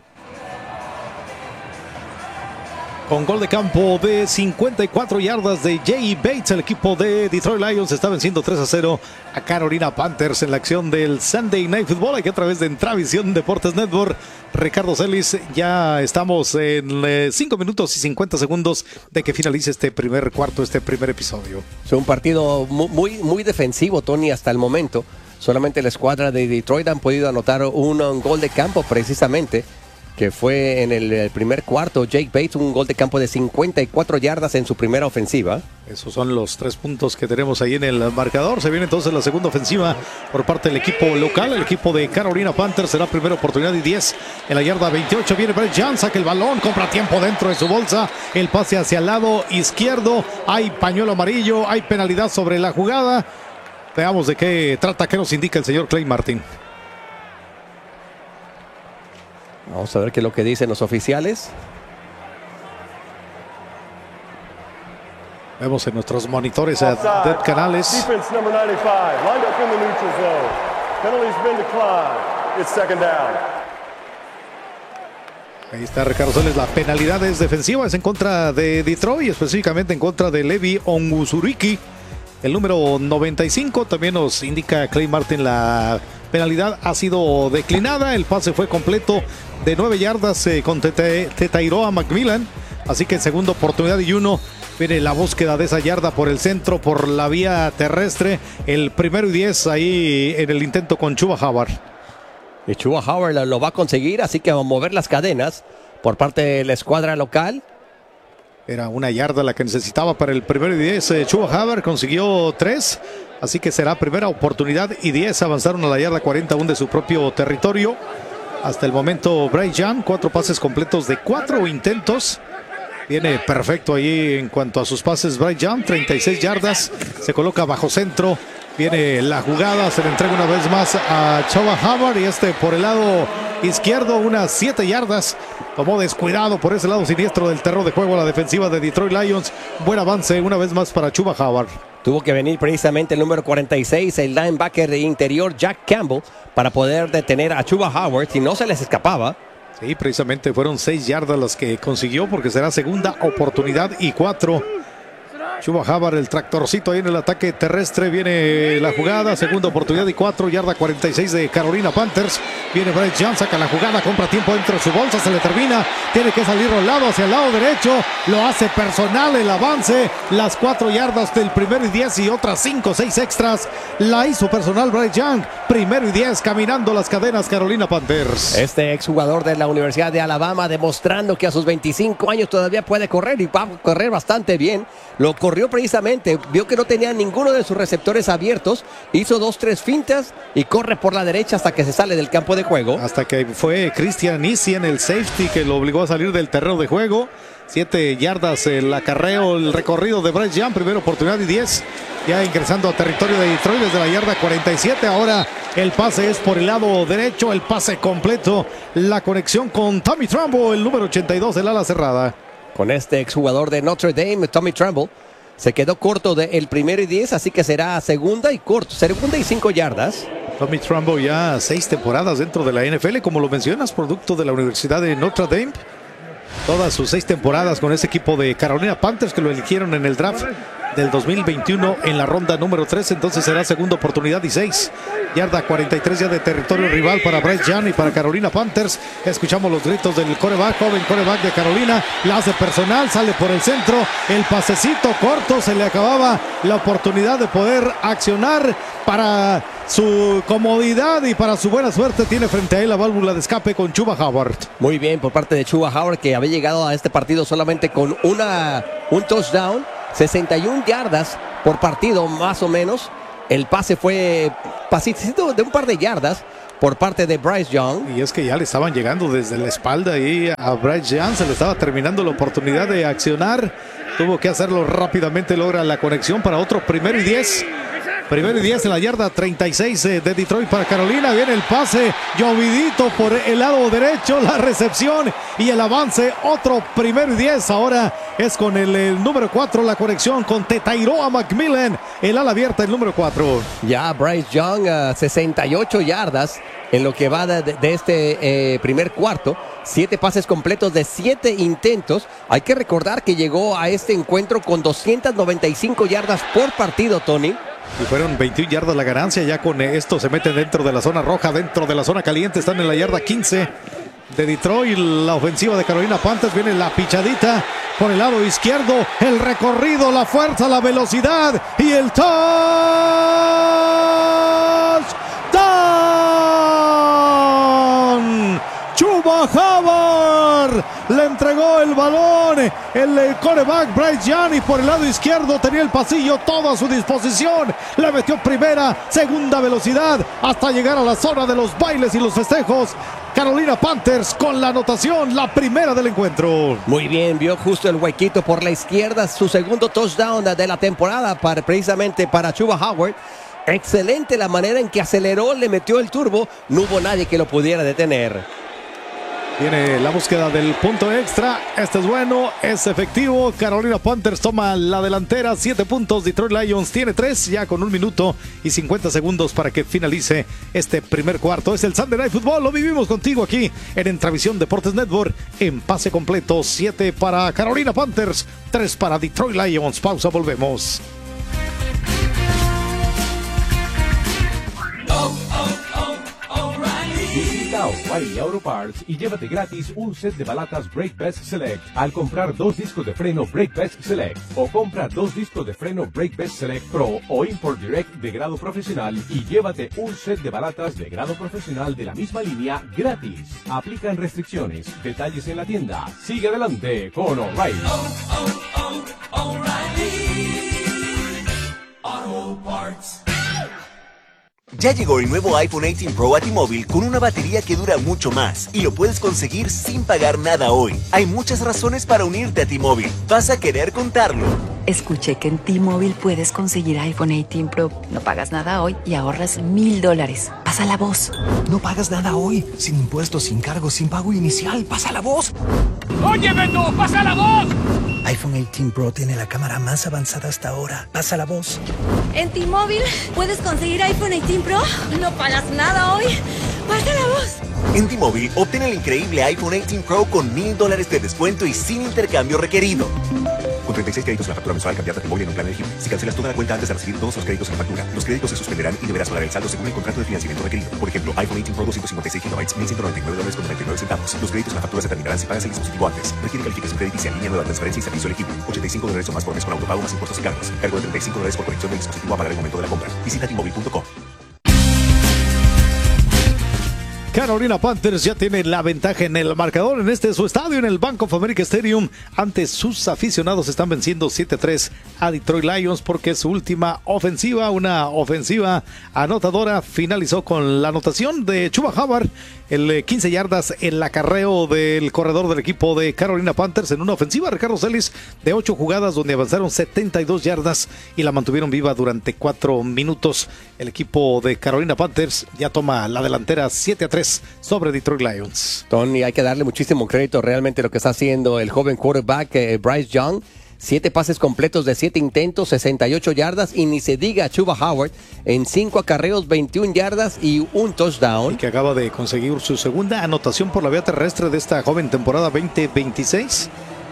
Con gol de campo de cincuenta y cuatro yardas de Jay Bates, el equipo de Detroit Lions está venciendo tres a cero a Carolina Panthers en la acción del Sunday Night Football, aquí a través de Entravisión Deportes Network. Ricardo Celis, ya estamos en cinco minutos y cincuenta segundos de que finalice este primer cuarto, este primer episodio. Es un partido muy, muy defensivo, Tony, hasta el momento. Solamente la escuadra de Detroit han podido anotar un, un gol de campo precisamente, que fue en el primer cuarto. Jake Bates, un gol de campo de cincuenta y cuatro yardas en su primera ofensiva. Esos son los tres puntos que tenemos ahí en el marcador. Se viene entonces la segunda ofensiva por parte del equipo local. El equipo de Carolina Panthers será primera oportunidad y diez en la yarda veintiocho. Viene Brett Young, saca el balón, compra tiempo dentro de su bolsa. El pase hacia el lado izquierdo. Hay pañuelo amarillo, hay penalidad sobre la jugada. Veamos de qué trata, qué nos indica el señor Clay Martin. Vamos a ver qué es lo que dicen los oficiales. Vemos en nuestros monitores a Dead Canales. Defense number ninety-five, lined up in the neutral zone. Penalty's been declined. It's second down. Ahí está Ricardo Celis. La penalidad es defensiva, es en contra de Detroit, específicamente en contra de Levi Onwuzurike, el número noventa y cinco. También nos indica Clay Martin la penalidad ha sido declinada. El pase fue completo de nueve yardas eh, con Tetairoa McMillan. Así que segunda oportunidad y uno. Viene la búsqueda de esa yarda por el centro, por la vía terrestre. El primero y diez ahí en el intento con Chuba Hubbard. Y Chuba Hubbard lo va a conseguir, así que va a mover las cadenas por parte de la escuadra local. Era una yarda la que necesitaba para el primero y diez. Eh, Chuba Hubbard consiguió tres. Así que será primera oportunidad y diez. Avanzaron a la yarda cuarenta y uno de su propio territorio. Hasta el momento, Bryce Young, cuatro pases completos de cuatro intentos. Viene perfecto ahí en cuanto a sus pases. Bryce Young, treinta y seis yardas. Se coloca bajo centro. Viene la jugada. Se le entrega una vez más a Chuba Hubbard. Y este por el lado izquierdo, unas siete yardas. Tomó descuidado por ese lado siniestro del terreno de juego a la defensiva de Detroit Lions. Buen avance una vez más para Chuba Hubbard. Tuvo que venir precisamente el número cuarenta y seis, el linebacker de interior Jack Campbell, para poder detener a Chuba Hubbard, si no se les escapaba. Sí, precisamente fueron seis yardas las que consiguió, porque será segunda oportunidad y cuatro. Chuba Hubbard, el tractorcito ahí en el ataque terrestre. Viene la jugada, segunda oportunidad y cuatro, yarda cuarenta y seis de Carolina Panthers. Viene Bryce Young, saca la jugada, compra tiempo dentro de su bolsa, se le termina. Tiene que salir rolado hacia el lado derecho. Lo hace personal el avance. Las cuatro yardas del primero y diez y otras cinco, seis extras. La hizo personal Bryce Young. Primero y diez, caminando las cadenas Carolina Panthers. Este exjugador de la Universidad de Alabama, demostrando que a sus veinticinco años todavía puede correr y va a correr bastante bien. Lo corrió precisamente, vio que no tenía ninguno de sus receptores abiertos, hizo dos, tres fintas y corre por la derecha hasta que se sale del campo de juego. Hasta que fue Christian Issien, el safety, que lo obligó a salir del terreno de juego. Siete yardas el acarreo, el recorrido de Bryce Young, primera oportunidad y diez. Ya ingresando a territorio de Detroit desde la yarda cuarenta y siete. Ahora el pase es por el lado derecho, el pase completo. La conexión con Tommy Trumbo, el número ochenta y dos del ala cerrada. Con este exjugador de Notre Dame, Tommy Tremble, se quedó corto del primero y diez, así que será segunda y corto, segunda y cinco yardas. Tommy Trumbo ya seis temporadas dentro de la N F L, como lo mencionas, producto de la Universidad de Notre Dame. Todas sus seis temporadas con ese equipo de Carolina Panthers, que lo eligieron en el draft del dos mil veintiuno en la ronda número tres, entonces será segunda oportunidad y seis. Yarda cuarenta y tres ya de territorio rival para Bryce Young y para Carolina Panthers. Escuchamos los gritos del coreback, joven coreback de Carolina, la hace personal, sale por el centro, el pasecito corto, se le acababa la oportunidad de poder accionar. Para su comodidad y para su buena suerte tiene frente a él la válvula de escape con Chuba Howard. Muy bien por parte de Chuba Howard, que había llegado a este partido solamente con una, un touchdown, sesenta y una yardas por partido más o menos. El pase fue pasito de un par de yardas por parte de Bryce Young. Y es que ya le estaban llegando desde la espalda y a Bryce Young se le estaba terminando la oportunidad de accionar. Tuvo que hacerlo rápidamente, logra la conexión para otro primero y diez. Primero y diez en la yarda treinta y seis de Detroit para Carolina. Viene el pase, llovidito por el lado derecho, la recepción y el avance. Otro primero y diez. Ahora es con el, el número cuatro, la conexión con Tetairoa McMillan. El ala abierta, el número cuatro. Ya Bryce Young, uh, sesenta y ocho yardas en lo que va de, de este eh, primer cuarto. Siete pases completos de siete intentos. Hay que recordar que llegó a este encuentro con doscientas noventa y cinco yardas por partido, Tony. Y fueron veintiuna yardas la ganancia. Ya con esto se meten dentro de la zona roja, dentro de la zona caliente. Están en la yarda quince de Detroit. La ofensiva de Carolina Panthers. Viene la pichadita por el lado izquierdo. El recorrido, la fuerza, la velocidad y el touchdown. Chuba Howard le entregó el balón, el quarterback Bryce Young, y por el lado izquierdo tenía el pasillo todo a su disposición. Le metió primera, segunda velocidad hasta llegar a la zona de los bailes y los festejos. Carolina Panthers con la anotación, la primera del encuentro. Muy bien, vio justo el huequito por la izquierda, su segundo touchdown de la temporada para, precisamente para Chuba Howard. Excelente la manera en que aceleró, le metió el turbo, no hubo nadie que lo pudiera detener. Viene la búsqueda del punto extra. Este es bueno, es efectivo. Carolina Panthers toma la delantera. Siete puntos. Detroit Lions tiene tres. Ya con un minuto y cincuenta segundos para que finalice este primer cuarto. Es el Sunday Night Football. Lo vivimos contigo aquí en Entravisión Deportes Network. En pase completo. Siete para Carolina Panthers. Tres para Detroit Lions. Pausa, volvemos. Visita O'Reilly Auto Parts y llévate gratis un set de balatas Brake Best Select al comprar dos discos de freno Brake Best Select, o compra dos discos de freno Brake Best Select Pro o Import Direct de grado profesional y llévate un set de balatas de grado profesional de la misma línea gratis. Aplican restricciones. Detalles en la tienda. Sigue adelante con O'Reilly. Oh, oh, oh, O'Reilly Auto Parts. Ya llegó el nuevo iPhone dieciocho Pro a T-Mobile con una batería que dura mucho más y lo puedes conseguir sin pagar nada hoy. Hay muchas razones para unirte a T-Mobile. Vas a querer contarlo. Escuché que en T-Mobile puedes conseguir iPhone dieciocho Pro. No pagas nada hoy y ahorras mil dólares. Pasa la voz. No pagas nada hoy. Sin impuestos, sin cargos, sin pago inicial. Pasa la voz. ¡Oye, Beto! ¡Pasa la voz! iPhone dieciocho Pro tiene la cámara más avanzada hasta ahora. Pasa la voz. En T-Mobile puedes conseguir iPhone dieciocho Pro. No pagas nada hoy. Pasa la voz. En T-Mobile, obtén el increíble iPhone dieciocho Pro con mil dólares de descuento y sin intercambio requerido. Con treinta y seis créditos en la factura mensual, cambiate a T-Mobile en un plan elegible. Si cancelas toda la cuenta antes de recibir todos los créditos en la factura, los créditos se suspenderán y deberás pagar el saldo según el contrato de financiamiento requerido. Por ejemplo, iPhone dieciocho Pro doscientos cincuenta y seis gigabytes, mil ciento noventa y nueve dólares con noventa y nueve centavos. Los créditos en la factura se terminarán si pagas el dispositivo antes. Requiere calificación crediticia en línea, nueva transferencia y servicio elegible. ochenta y cinco dólares o más por mes con autopago más impuestos y cargos. Cargo de treinta y cinco dólares por conexión del dispositivo a pagar el momento de la compra. Visita T Mobile punto com. Carolina Panthers ya tiene la ventaja en el marcador en este su estadio, en el Bank of America Stadium. Ante sus aficionados están venciendo siete a tres a Detroit Lions porque su última ofensiva, una ofensiva anotadora, finalizó con la anotación de Chuba Howard, el quince yardas, el acarreo del corredor del equipo de Carolina Panthers en una ofensiva, Ricardo Celis, de ocho jugadas donde avanzaron setenta y dos yardas y la mantuvieron viva durante cuatro minutos. El equipo de Carolina Panthers ya toma la delantera siete a tres sobre Detroit Lions. Tony, hay que darle muchísimo crédito realmente lo que está haciendo el joven quarterback eh, Bryce Young. Siete pases completos de siete intentos, sesenta y ocho yardas, y ni se diga Chuba Howard en cinco acarreos, veintiuna yardas y un touchdown. Y que acaba de conseguir su segunda anotación por la vía terrestre de esta joven temporada veinte veintiséis.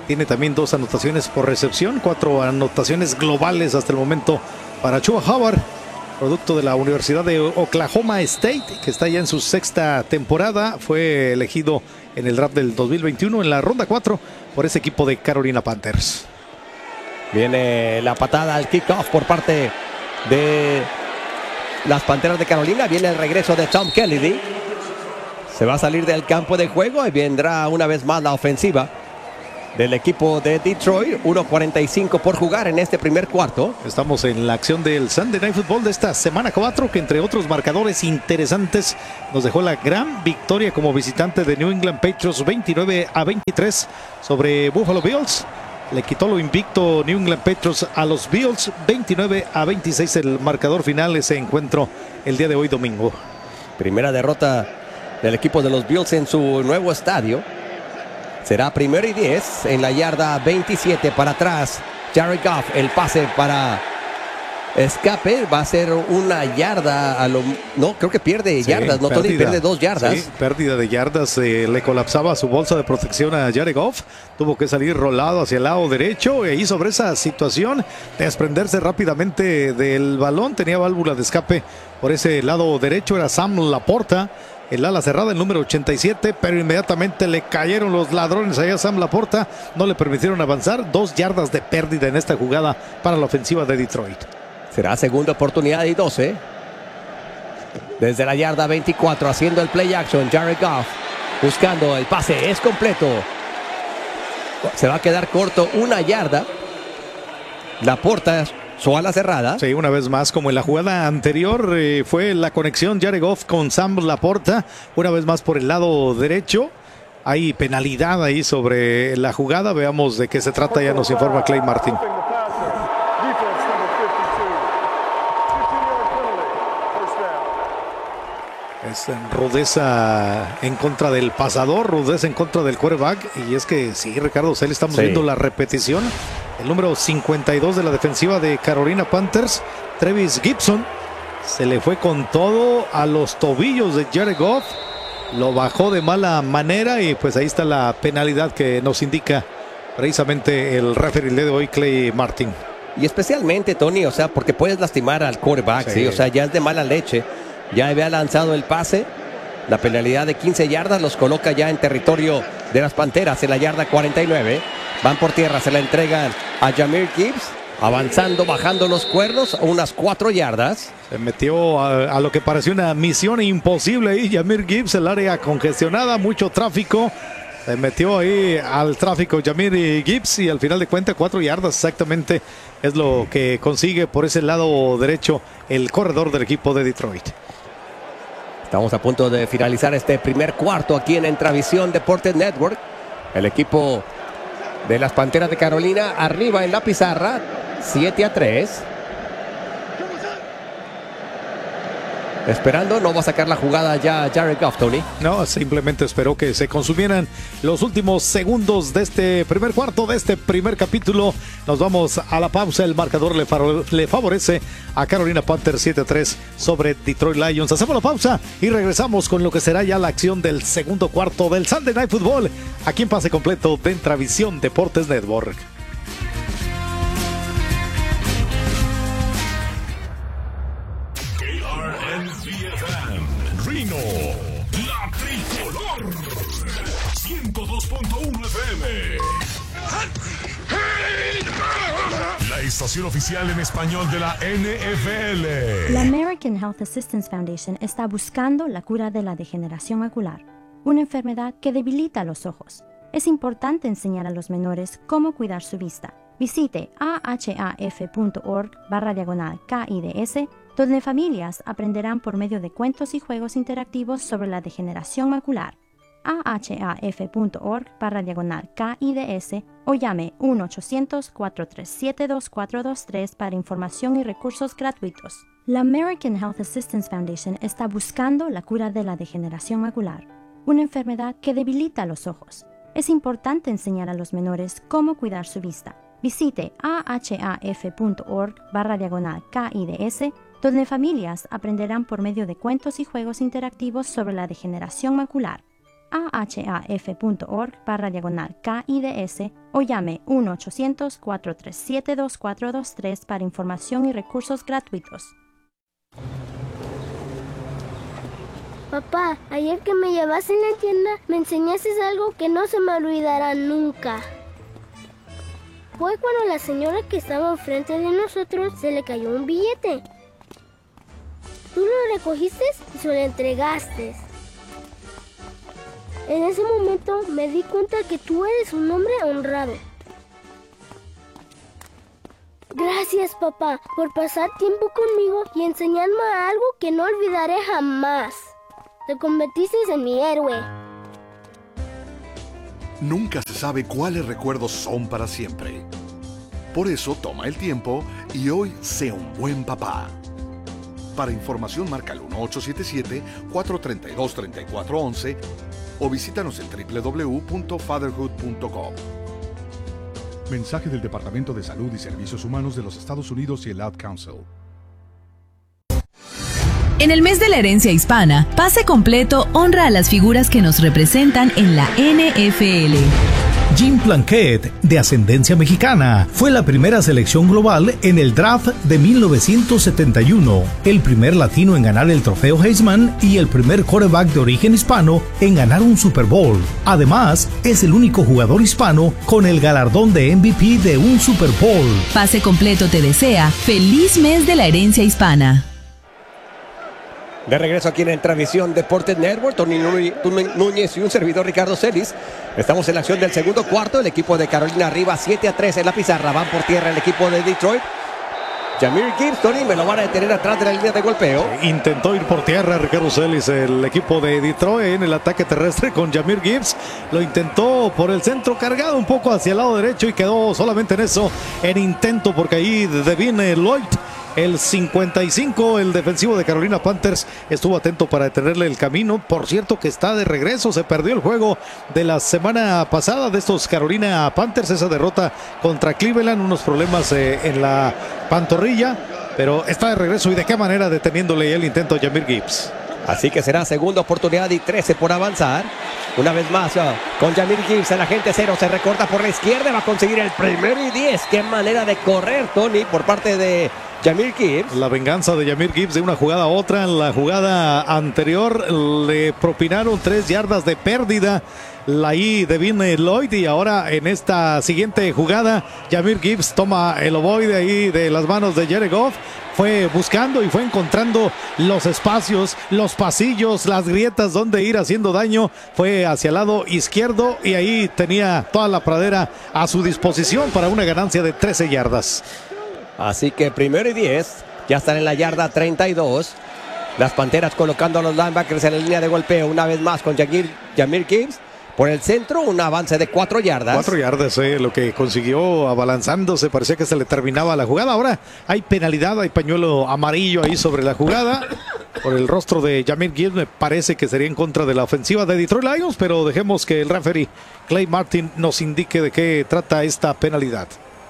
Tiene también dos anotaciones por recepción, cuatro anotaciones globales hasta el momento para Chuba Hubbard, producto de la Universidad de Oklahoma State, que está ya en su sexta temporada. Fue elegido en el draft del dos mil veintiuno en la ronda cuatro por ese equipo de Carolina Panthers. Viene la patada al kickoff por parte de las Panteras de Carolina. Viene el regreso de Tom Kennedy. Se va a salir del campo de juego y vendrá una vez más la ofensiva del equipo de Detroit. uno cuarenta y cinco por jugar en este primer cuarto. Estamos en la acción del Sunday Night Football de esta semana cuatro, que entre otros marcadores interesantes nos dejó la gran victoria como visitante de New England Patriots veintinueve a veintitrés sobre Buffalo Bills. Le quitó lo invicto New England Patriots a los Bills, veintinueve a veintiséis el marcador final, ese encuentro el día de hoy domingo. Primera derrota del equipo de los Bills en su nuevo estadio. Será primero y diez en la yarda veintisiete para atrás. Jared Goff, el pase para escape, va a ser una yarda a lo, no, creo que pierde sí, yardas, no, Tony, pierde dos yardas. Sí, pérdida de yardas, eh, le colapsaba su bolsa de protección a Jared Goff, tuvo que salir rolado hacia el lado derecho y sobre esa situación desprenderse rápidamente del balón. Tenía válvula de escape por ese lado derecho, era Sam Laporta, el ala cerrada, el número ochenta y siete, pero inmediatamente le cayeron los ladrones allá a Sam Laporta, no le permitieron avanzar. Dos yardas de pérdida en esta jugada para la ofensiva de Detroit. Será segunda oportunidad y doce. Desde la yarda veinticuatro, haciendo el play action, Jared Goff buscando el pase, es completo. Se va a quedar corto una yarda. Laporta, su ala cerrada. Sí, una vez más, como en la jugada anterior, eh, fue la conexión Jared Goff con Sam Laporta, una vez más por el lado derecho. Hay penalidad ahí sobre la jugada. Veamos de qué se trata, ya nos informa Clay Martin. Es rudeza en contra del pasador, rudeza en contra del quarterback. Y es que sí, Ricardo Celis, estamos sí. viendo la repetición. El número cincuenta y dos de la defensiva de Carolina Panthers, Trevis Gibson, se le fue con todo a los tobillos de Jared Goff. Lo bajó de mala manera y pues ahí está la penalidad que nos indica precisamente el referee el día de hoy, Clay Martin. Y especialmente, Tony, o sea, porque puedes lastimar al quarterback, sí. ¿sí? O sea, ya es de mala leche. Ya había lanzado el pase. La penalidad de quince yardas los coloca ya en territorio de las Panteras, en la yarda cuarenta y nueve. Van por tierra, se la entregan a Jahmyr Gibbs, avanzando, bajando los cuernos, unas cuatro yardas. Se metió a, a lo que pareció una misión imposible ahí, Jahmyr Gibbs, el área congestionada, mucho tráfico. Se metió ahí al tráfico Jahmyr Gibbs y al final de cuentas cuatro yardas exactamente es lo que consigue por ese lado derecho el corredor del equipo de Detroit. Estamos a punto de finalizar este primer cuarto aquí en Entravisión Deportes Network. El equipo de las Panteras de Carolina arriba en la pizarra, siete a tres. Esperando, no va a sacar la jugada ya Jared Goff, Tony. No, simplemente esperó que se consumieran los últimos segundos de este primer cuarto, de este primer capítulo. Nos vamos a la pausa. El marcador le, le favorece a Carolina Panthers siete a tres sobre Detroit Lions. Hacemos la pausa y regresamos con lo que será ya la acción del segundo cuarto del Sunday Night Football, aquí en Pase Completo de Entravisión Deportes Network. Reno, la tricolor, ciento dos punto uno F M. La estación oficial en español de la N F L. La American Health Assistance Foundation está buscando la cura de la degeneración macular, una enfermedad que debilita los ojos. Es importante enseñar a los menores cómo cuidar su vista. Visite ahaf.org barra diagonal KIDS, donde familias aprenderán por medio de cuentos y juegos interactivos sobre la degeneración macular. ahaf.org barra diagonal KIDS o llame uno ochocientos, cuatro tres siete, dos cuatro dos tres para información y recursos gratuitos. La American Health Assistance Foundation está buscando la cura de la degeneración macular, una enfermedad que debilita los ojos. Es importante enseñar a los menores cómo cuidar su vista. Visite ahaf.org barra diagonal KIDS, donde familias aprenderán por medio de cuentos y juegos interactivos sobre la degeneración macular. ahaf.org barra diagonal K I D S o llame uno ochocientos, cuatro tres siete, dos cuatro dos tres para información y recursos gratuitos. Papá, ayer que me llevaste en la tienda, me enseñaste algo que no se me olvidará nunca. Fue cuando la señora que estaba enfrente de nosotros se le cayó un billete. Tú lo recogiste y se lo entregaste. En ese momento me di cuenta que tú eres un hombre honrado. Gracias, papá, por pasar tiempo conmigo y enseñarme algo que no olvidaré jamás. Te convertiste en mi héroe. Nunca se sabe cuáles recuerdos son para siempre. Por eso toma el tiempo y hoy sea un buen papá. Para información marca el uno ocho siete siete, cuatro tres dos, tres cuatro uno uno o visítanos en doble u doble u doble u punto fatherhood punto com. Mensaje del Departamento de Salud y Servicios Humanos de los Estados Unidos y el Ad Council. En el mes de la herencia hispana, Pase Completo honra a las figuras que nos representan en la N F L. Jim Plunkett, de ascendencia mexicana, fue la primera selección global en el draft de mil novecientos setenta y uno, el primer latino en ganar el trofeo Heisman y el primer quarterback de origen hispano en ganar un Super Bowl. Además, es el único jugador hispano con el galardón de M V P de un Super Bowl. Pase Completo te desea feliz mes de la herencia hispana. De regreso aquí en Transmisión Deportes Network, Tony Núñez y un servidor Ricardo Celis. Estamos en la acción del segundo cuarto. El equipo de Carolina arriba siete a tres en la pizarra. Van por tierra el equipo de Detroit. Jahmyr Gibbs, Tony, me lo van a detener atrás de la línea de golpeo. Intentó ir por tierra Ricardo Celis, el equipo de Detroit en el ataque terrestre con Jahmyr Gibbs. Lo intentó por el centro, cargado un poco hacia el lado derecho y quedó solamente en eso, en intento, porque ahí Devin Lloyd, el cincuenta y cinco, el defensivo de Carolina Panthers, estuvo atento para detenerle el camino. Por cierto que está de regreso, se perdió el juego de la semana pasada de estos Carolina Panthers, esa derrota contra Cleveland, unos problemas eh, en la pantorrilla, pero está de regreso y de qué manera, deteniéndole el intento a Jahmyr Gibbs. Así que será segunda oportunidad y trece por avanzar. Una vez más uh, con Jahmyr Gibbs, el agente cero se recorta por la izquierda, va a conseguir el primero y diez. Qué manera de correr, Tony, por parte de Jahmyr Gibbs. La venganza de Jahmyr Gibbs de una jugada a otra. En la jugada anterior le propinaron tres yardas de pérdida la I Devin Lloyd, y ahora en esta siguiente jugada Jahmyr Gibbs toma el ovoide ahí de las manos de Jared Goff. Fue buscando y fue encontrando los espacios, los pasillos, las grietas donde ir haciendo daño. Fue hacia el lado izquierdo y ahí tenía toda la pradera a su disposición para una ganancia de trece yardas. Así que primero y diez, ya están en la yarda treinta y dos. Las Panteras colocando a los linebackers en la línea de golpeo una vez más con Jahmyr Gibbs. Por el centro, un avance de cuatro yardas. Cuatro yardas, eh, lo que consiguió abalanzándose, parecía que se le terminaba la jugada. Ahora hay penalidad, hay pañuelo amarillo ahí sobre la jugada. Por el rostro de Jahmyr Gibbs, me parece que sería en contra de la ofensiva de Detroit Lions, pero dejemos que el referee Clay Martin nos indique de qué trata esta penalidad.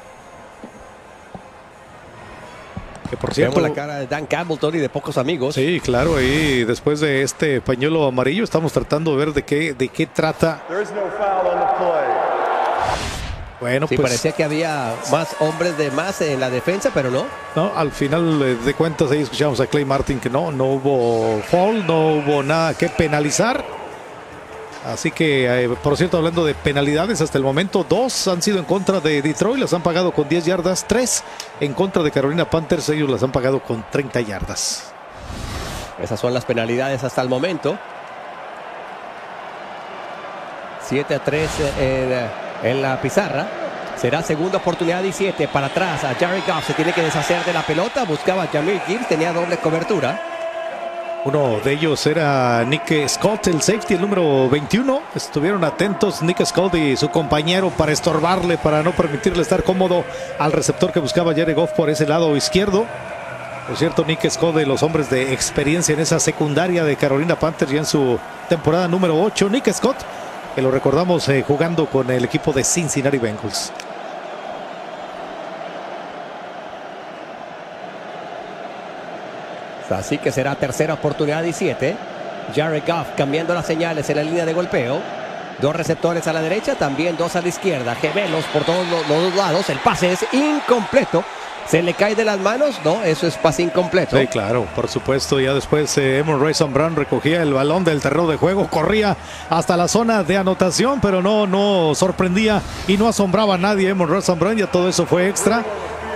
Que por cierto, vemos la cara de Dan Campbell, Tony, de pocos amigos. Sí, claro, y después de este pañuelo amarillo estamos tratando de ver de qué, de qué trata. Bueno, sí, pues parecía que había más hombres de más en la defensa, pero no. No, al final de cuentas ahí escuchamos a Clay Martin que no, no hubo foul, no hubo nada que penalizar. Así que, eh, por cierto, hablando de penalidades, hasta el momento dos han sido en contra de Detroit, las han pagado con diez yardas, tres en contra de Carolina Panthers, ellos las han pagado con treinta yardas. Esas son las penalidades hasta el momento. siete a tres en, en la pizarra. Será segunda oportunidad y siete para atrás. A Jared Goff se tiene que deshacer de la pelota, buscaba a Jahmyr Gibbs, tenía doble cobertura. Uno de ellos era Nick Scott, el safety, el número veintiuno. Estuvieron atentos Nick Scott y su compañero para estorbarle, para no permitirle estar cómodo al receptor que buscaba Jared Goff por ese lado izquierdo. Por cierto, Nick Scott, de los hombres de experiencia en esa secundaria de Carolina Panthers, ya en su temporada número ocho. Nick Scott, que lo recordamos eh, jugando con el equipo de Cincinnati Bengals. Así que será tercera oportunidad y siete. Jared Goff cambiando las señales en la línea de golpeo. Dos receptores a la derecha, también dos a la izquierda. Gemelos por todos los, los dos lados. El pase es incompleto. ¿Se le cae de las manos? No, eso es pase incompleto. Sí, claro, por supuesto. Ya después eh, Amon-Ra Saint Brown recogía el balón del terreno de juego, corría hasta la zona de anotación, pero no, no sorprendía y no asombraba a nadie. Amon-Ra Saint Brown, ya todo eso fue extra.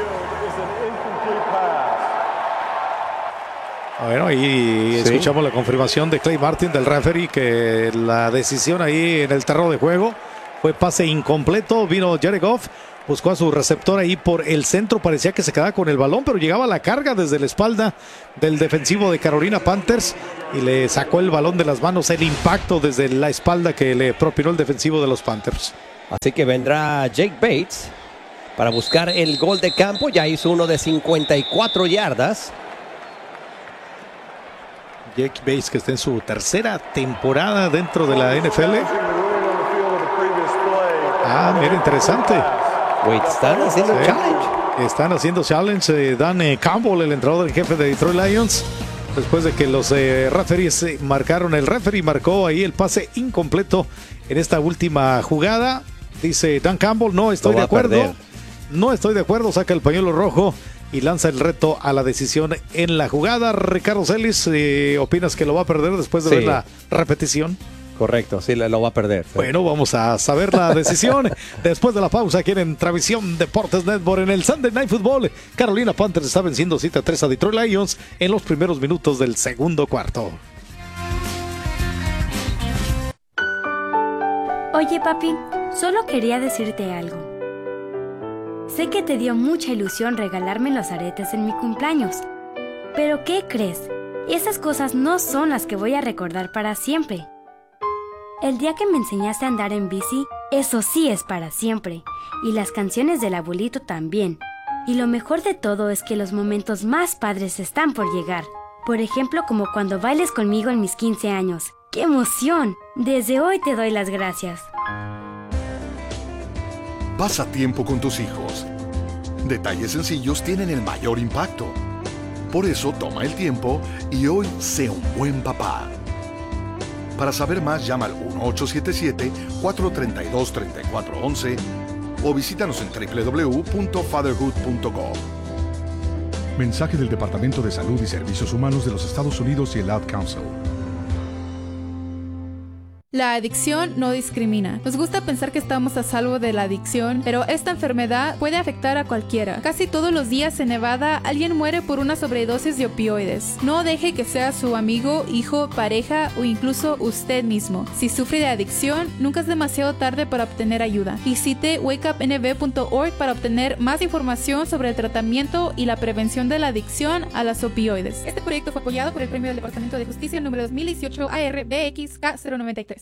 Bueno, ahí sí. Escuchamos la confirmación de Clay Martin, del referee, que la decisión ahí en el terreno de juego fue pase incompleto. Vino Jared Goff, buscó a su receptor ahí por el centro, parecía que se quedaba con el balón, pero llegaba la carga desde la espalda del defensivo de Carolina Panthers y le sacó el balón de las manos, el impacto desde la espalda que le propinó el defensivo de los Panthers. Así que vendrá Jake Bates para buscar el gol de campo. Ya hizo uno de cincuenta y cuatro yardas. Jake Bates, que está en su tercera temporada dentro de la N F L. Ah, mira, interesante. Wait, están haciendo sí. challenge. Están haciendo challenge. Eh, Dan eh, Campbell, el entrenador en jefe de Detroit Lions, después de que los eh, referees eh, marcaron, el referee marcó ahí el pase incompleto en esta última jugada. Dice Dan Campbell, no estoy de acuerdo. No estoy de acuerdo, saca el pañuelo rojo y lanza el reto a la decisión en la jugada. Ricardo Celis, eh, ¿opinas que lo va a perder después de sí. ver la repetición? Correcto, sí, lo va a perder. Sí. Bueno, vamos a saber la decisión después de la pausa aquí en Travisión Deportes Network. En el Sunday Night Football, Carolina Panthers está venciendo siete a tres a Detroit Lions en los primeros minutos del segundo cuarto. Oye, papi, solo quería decirte algo. Sé que te dio mucha ilusión regalarme los aretes en mi cumpleaños. Pero ¿qué crees? Esas cosas no son las que voy a recordar para siempre. El día que me enseñaste a andar en bici, eso sí es para siempre. Y las canciones del abuelito también. Y lo mejor de todo es que los momentos más padres están por llegar. Por ejemplo, como cuando bailes conmigo en mis quince años. ¡Qué emoción! Desde hoy te doy las gracias. Pasa tiempo con tus hijos. Detalles sencillos tienen el mayor impacto. Por eso toma el tiempo y hoy sé un buen papá. Para saber más, llama al uno ocho siete siete, cuatro tres dos, tres cuatro uno uno o visítanos en doble u doble u doble u punto fatherhood punto gov. Mensaje del Departamento de Salud y Servicios Humanos de los Estados Unidos y el Ad Council. La adicción no discrimina. Nos gusta pensar que estamos a salvo de la adicción, pero esta enfermedad puede afectar a cualquiera. Casi todos los días en Nevada alguien muere por una sobredosis de opioides. No deje que sea su amigo, hijo, pareja o incluso usted mismo. Si sufre de adicción, nunca es demasiado tarde para obtener ayuda. Visite wake up n v punto org para obtener más información sobre el tratamiento y la prevención de la adicción a las opioides. Este proyecto fue apoyado por el Premio del Departamento de Justicia número dos mil dieciocho A R B X K cero noventa y tres.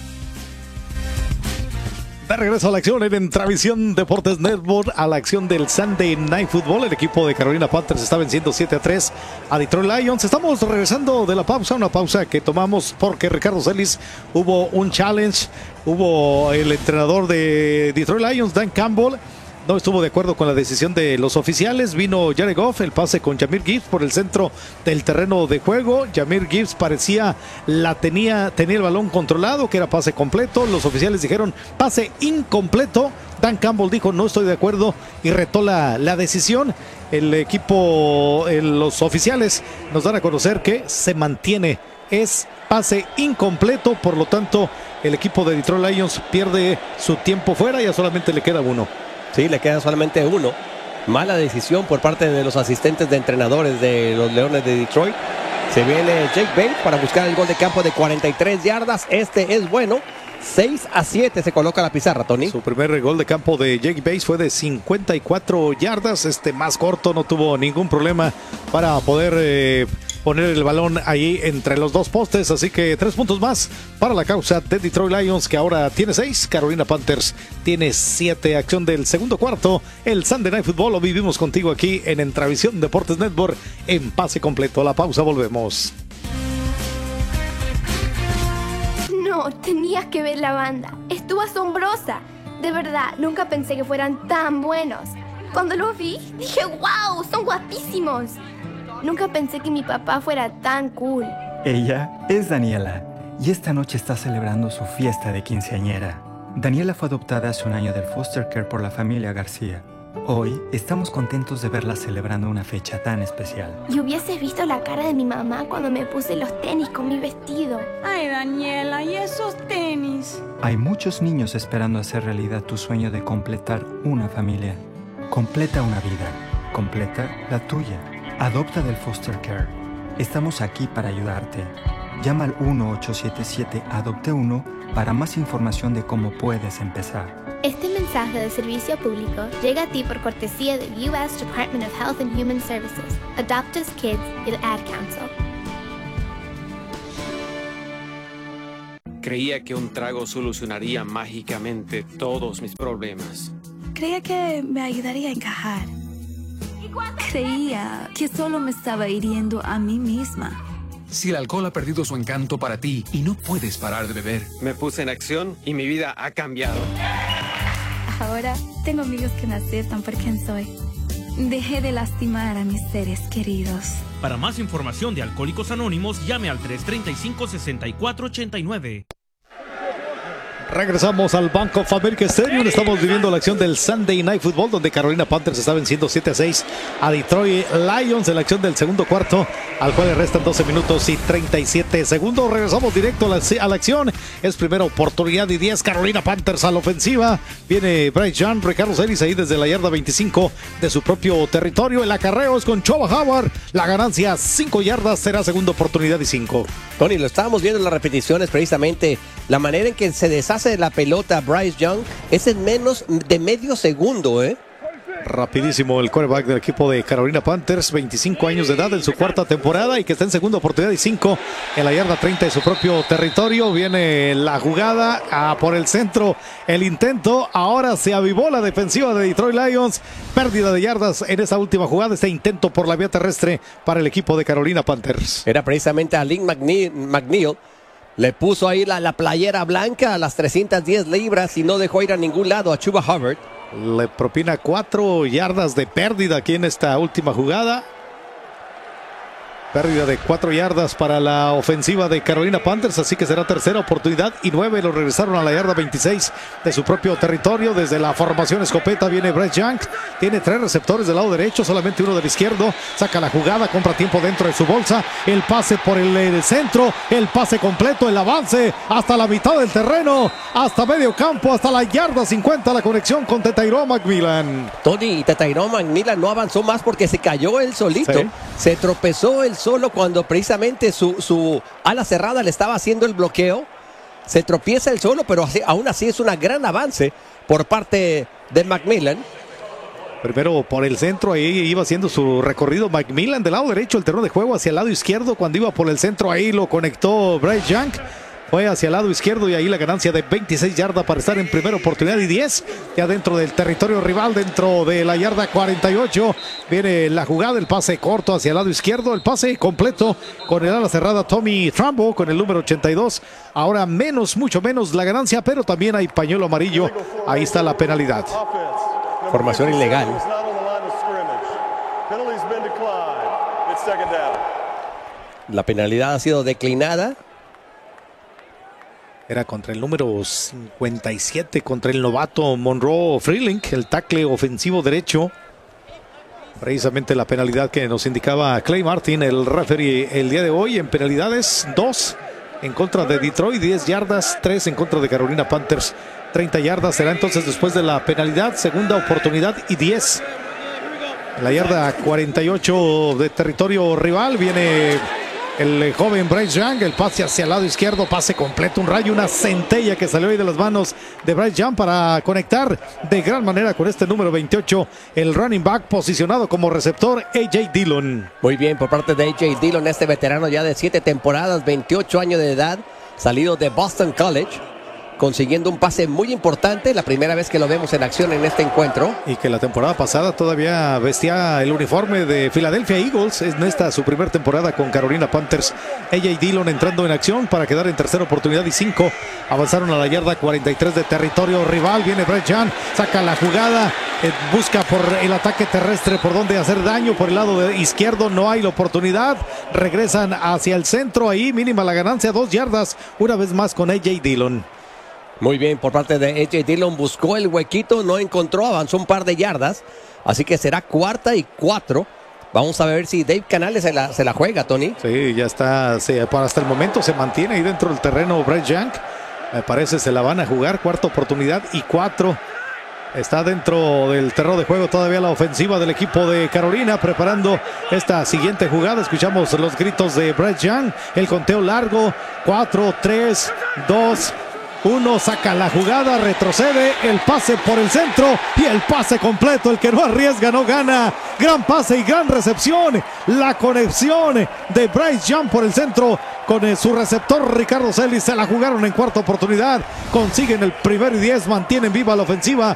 De regreso a la acción en Travisión Deportes Network, a la acción del Sunday Night Football. El equipo de Carolina Panthers está venciendo siete a tres a Detroit Lions. Estamos regresando de la pausa, una pausa que tomamos porque Ricardo Celis hubo un challenge. Hubo el entrenador de Detroit Lions, Dan Campbell, no estuvo de acuerdo con la decisión de los oficiales. Vino Jared Goff, el pase con Jahmyr Gibbs por el centro del terreno de juego. Jahmyr Gibbs parecía la tenía, tenía el balón controlado, que era pase completo. Los oficiales dijeron pase incompleto. Dan Campbell dijo no estoy de acuerdo y retó la, la decisión. El equipo, el, los oficiales nos dan a conocer que se mantiene. Es pase incompleto, por lo tanto el equipo de Detroit Lions pierde su tiempo fuera, ya solamente le queda uno. Sí, le queda solamente uno. Mala decisión por parte de los asistentes de entrenadores de los Leones de Detroit. Se viene Jake Bates para buscar el gol de campo de cuarenta y tres yardas. Este es bueno. seis a siete se coloca la pizarra, Tony. Su primer gol de campo de Jake Bates fue de cincuenta y cuatro yardas. Este más corto, no tuvo ningún problema para poder eh, poner el balón ahí entre los dos postes. Así que tres puntos más para la causa de Detroit Lions, que ahora tiene seis. Carolina Panthers tiene siete. Acción del segundo cuarto. El Sunday Night Football lo vivimos contigo aquí en Entravisión Deportes Network en pase completo. A la pausa volvemos. No, tenías que ver la banda. Estuvo asombrosa. De verdad, nunca pensé que fueran tan buenos. Cuando los vi, dije, wow, son guapísimos. Nunca pensé que mi papá fuera tan cool. Ella es Daniela y esta noche está celebrando su fiesta de quinceañera. Daniela fue adoptada hace un año del foster care por la familia García. Hoy estamos contentos de verla celebrando una fecha tan especial. Y hubieses visto la cara de mi mamá cuando me puse los tenis con mi vestido. Ay, Daniela, ¿y esos tenis? Hay muchos niños esperando hacer realidad tu sueño de completar una familia. Completa una vida. Completa la tuya. Adopta del foster care. Estamos aquí para ayudarte. Llama al uno ocho siete siete adopte uno para más información de cómo puedes empezar. Este mensaje de servicio público llega a ti por cortesía del U S Department of Health and Human Services, Adopt Us Kids y el Ad Council. Creía que un trago solucionaría mágicamente todos mis problemas. Creía que me ayudaría a encajar. Creía que solo me estaba hiriendo a mí misma. Si el alcohol ha perdido su encanto para ti y no puedes parar de beber. Me puse en acción y mi vida ha cambiado. Ahora tengo amigos que me aceptan por quien soy. Dejé de lastimar a mis seres queridos. Para más información de Alcohólicos Anónimos, llame al tres tres cinco, seis cuatro ocho nueve. Regresamos al Bank of America Stadium. Estamos viviendo la acción del Sunday Night Football, donde Carolina Panthers está venciendo siete a seis a Detroit Lions en la acción del segundo cuarto, al cual le restan doce minutos y treinta y siete segundos. Regresamos directo a la, a la acción. Es primera oportunidad y diez. Carolina Panthers a la ofensiva. Viene Bryce Young, Ricardo Celis ahí desde la yarda veinticinco de su propio territorio. El acarreo es con Chuba Howard. La ganancia cinco yardas, será segunda oportunidad y cinco. Tony, lo estábamos viendo en las repeticiones, precisamente la manera en que se deshace de la pelota Bryce Young es en menos de medio segundo, ¿eh? Rapidísimo el quarterback del equipo de Carolina Panthers, veinticinco años de edad en su cuarta temporada y que está en segunda oportunidad y cinco en la yarda treinta de su propio territorio. Viene la jugada a por el centro, el intento, ahora se avivó la defensiva de Detroit Lions, pérdida de yardas en esa última jugada, este intento por la vía terrestre para el equipo de Carolina Panthers. Era precisamente a Lynn McNeil, McNeil. Le puso ahí la, la playera blanca a las trescientas diez libras y no dejó ir a ningún lado a Chuba Hubbard. Le propina cuatro yardas de pérdida aquí en esta última jugada. Pérdida de cuatro yardas para la ofensiva de Carolina Panthers, así que será tercera oportunidad y nueve. Lo regresaron a la yarda veintiséis de su propio territorio. Desde la formación escopeta viene Bryce Young. Tiene tres receptores del lado derecho, solamente uno del izquierdo. Saca la jugada, compra tiempo dentro de su bolsa. El pase por el, el centro, el pase completo, el avance hasta la mitad del terreno, hasta medio campo, hasta la yarda cincuenta. La conexión con Tyrone McMillan. Tony, Tyrone McMillan no avanzó más porque se cayó él solito. Sí. Se tropezó él solo cuando precisamente su, su ala cerrada le estaba haciendo el bloqueo. Se tropieza él solo, pero así, aún así es un gran avance por parte de McMillan. Primero por el centro, ahí iba haciendo su recorrido McMillan del lado derecho, el terreno de juego hacia el lado izquierdo. Cuando iba por el centro, ahí lo conectó Bryce Young. Fue hacia el lado izquierdo y ahí la ganancia de veintiséis yardas para estar en primera oportunidad y diez. Ya dentro del territorio rival, dentro de la yarda cuarenta y ocho. Viene la jugada, el pase corto hacia el lado izquierdo. El pase completo con el ala cerrada Tommy Trumbo con el número ochenta y dos. Ahora menos, mucho menos la ganancia, pero también hay pañuelo amarillo. Ahí está la penalidad. Formación ilegal. La penalidad ha sido declinada. Era contra el número cincuenta y siete, contra el novato Monroe Freeling, el tackle ofensivo derecho. Precisamente la penalidad que nos indicaba Clay Martin, el referee el día de hoy. En penalidades, dos en contra de Detroit, diez yardas, tres en contra de Carolina Panthers, treinta yardas. Será entonces después de la penalidad, segunda oportunidad y diez. En la yarda cuarenta y ocho de territorio rival viene el joven Bryce Young, el pase hacia el lado izquierdo, pase completo, un rayo, una centella que salió ahí de las manos de Bryce Young para conectar de gran manera con este número veintiocho, el running back posicionado como receptor A J Dillon. Muy bien por parte de A J Dillon, este veterano ya de siete temporadas, veintiocho años de edad, salido de Boston College, consiguiendo un pase muy importante, la primera vez que lo vemos en acción en este encuentro. Y que la temporada pasada todavía vestía el uniforme de Philadelphia Eagles, en esta su primera temporada con Carolina Panthers. A J Dillon entrando en acción para quedar en tercera oportunidad y cinco. Avanzaron a la yarda cuarenta y tres de territorio rival, viene Bryce Young, saca la jugada, eh, busca por el ataque terrestre por donde hacer daño. Por el lado de izquierdo no hay la oportunidad. Regresan hacia el centro, ahí mínima la ganancia, dos yardas, una vez más con A J Dillon. Muy bien, por parte de A J Dillon, buscó el huequito, no encontró, avanzó un par de yardas, así que será cuarta y cuatro. Vamos a ver si Dave Canales se la, se la juega, Tony. Sí, ya está, sí, hasta el momento se mantiene ahí dentro del terreno Bryce Young. Me parece se la van a jugar, cuarta oportunidad y cuatro. Está dentro del terreno de juego todavía la ofensiva del equipo de Carolina, preparando esta siguiente jugada. Escuchamos los gritos de Bryce Young, el conteo largo, cuatro, tres, dos, uno, saca la jugada, retrocede, el pase por el centro y el pase completo. El que no arriesga no gana. Gran pase y gran recepción. La conexión de Bryce Young por el centro con su receptor Ricardo Celis. Se la jugaron en cuarta oportunidad. Consiguen el primer y diez, mantienen viva la ofensiva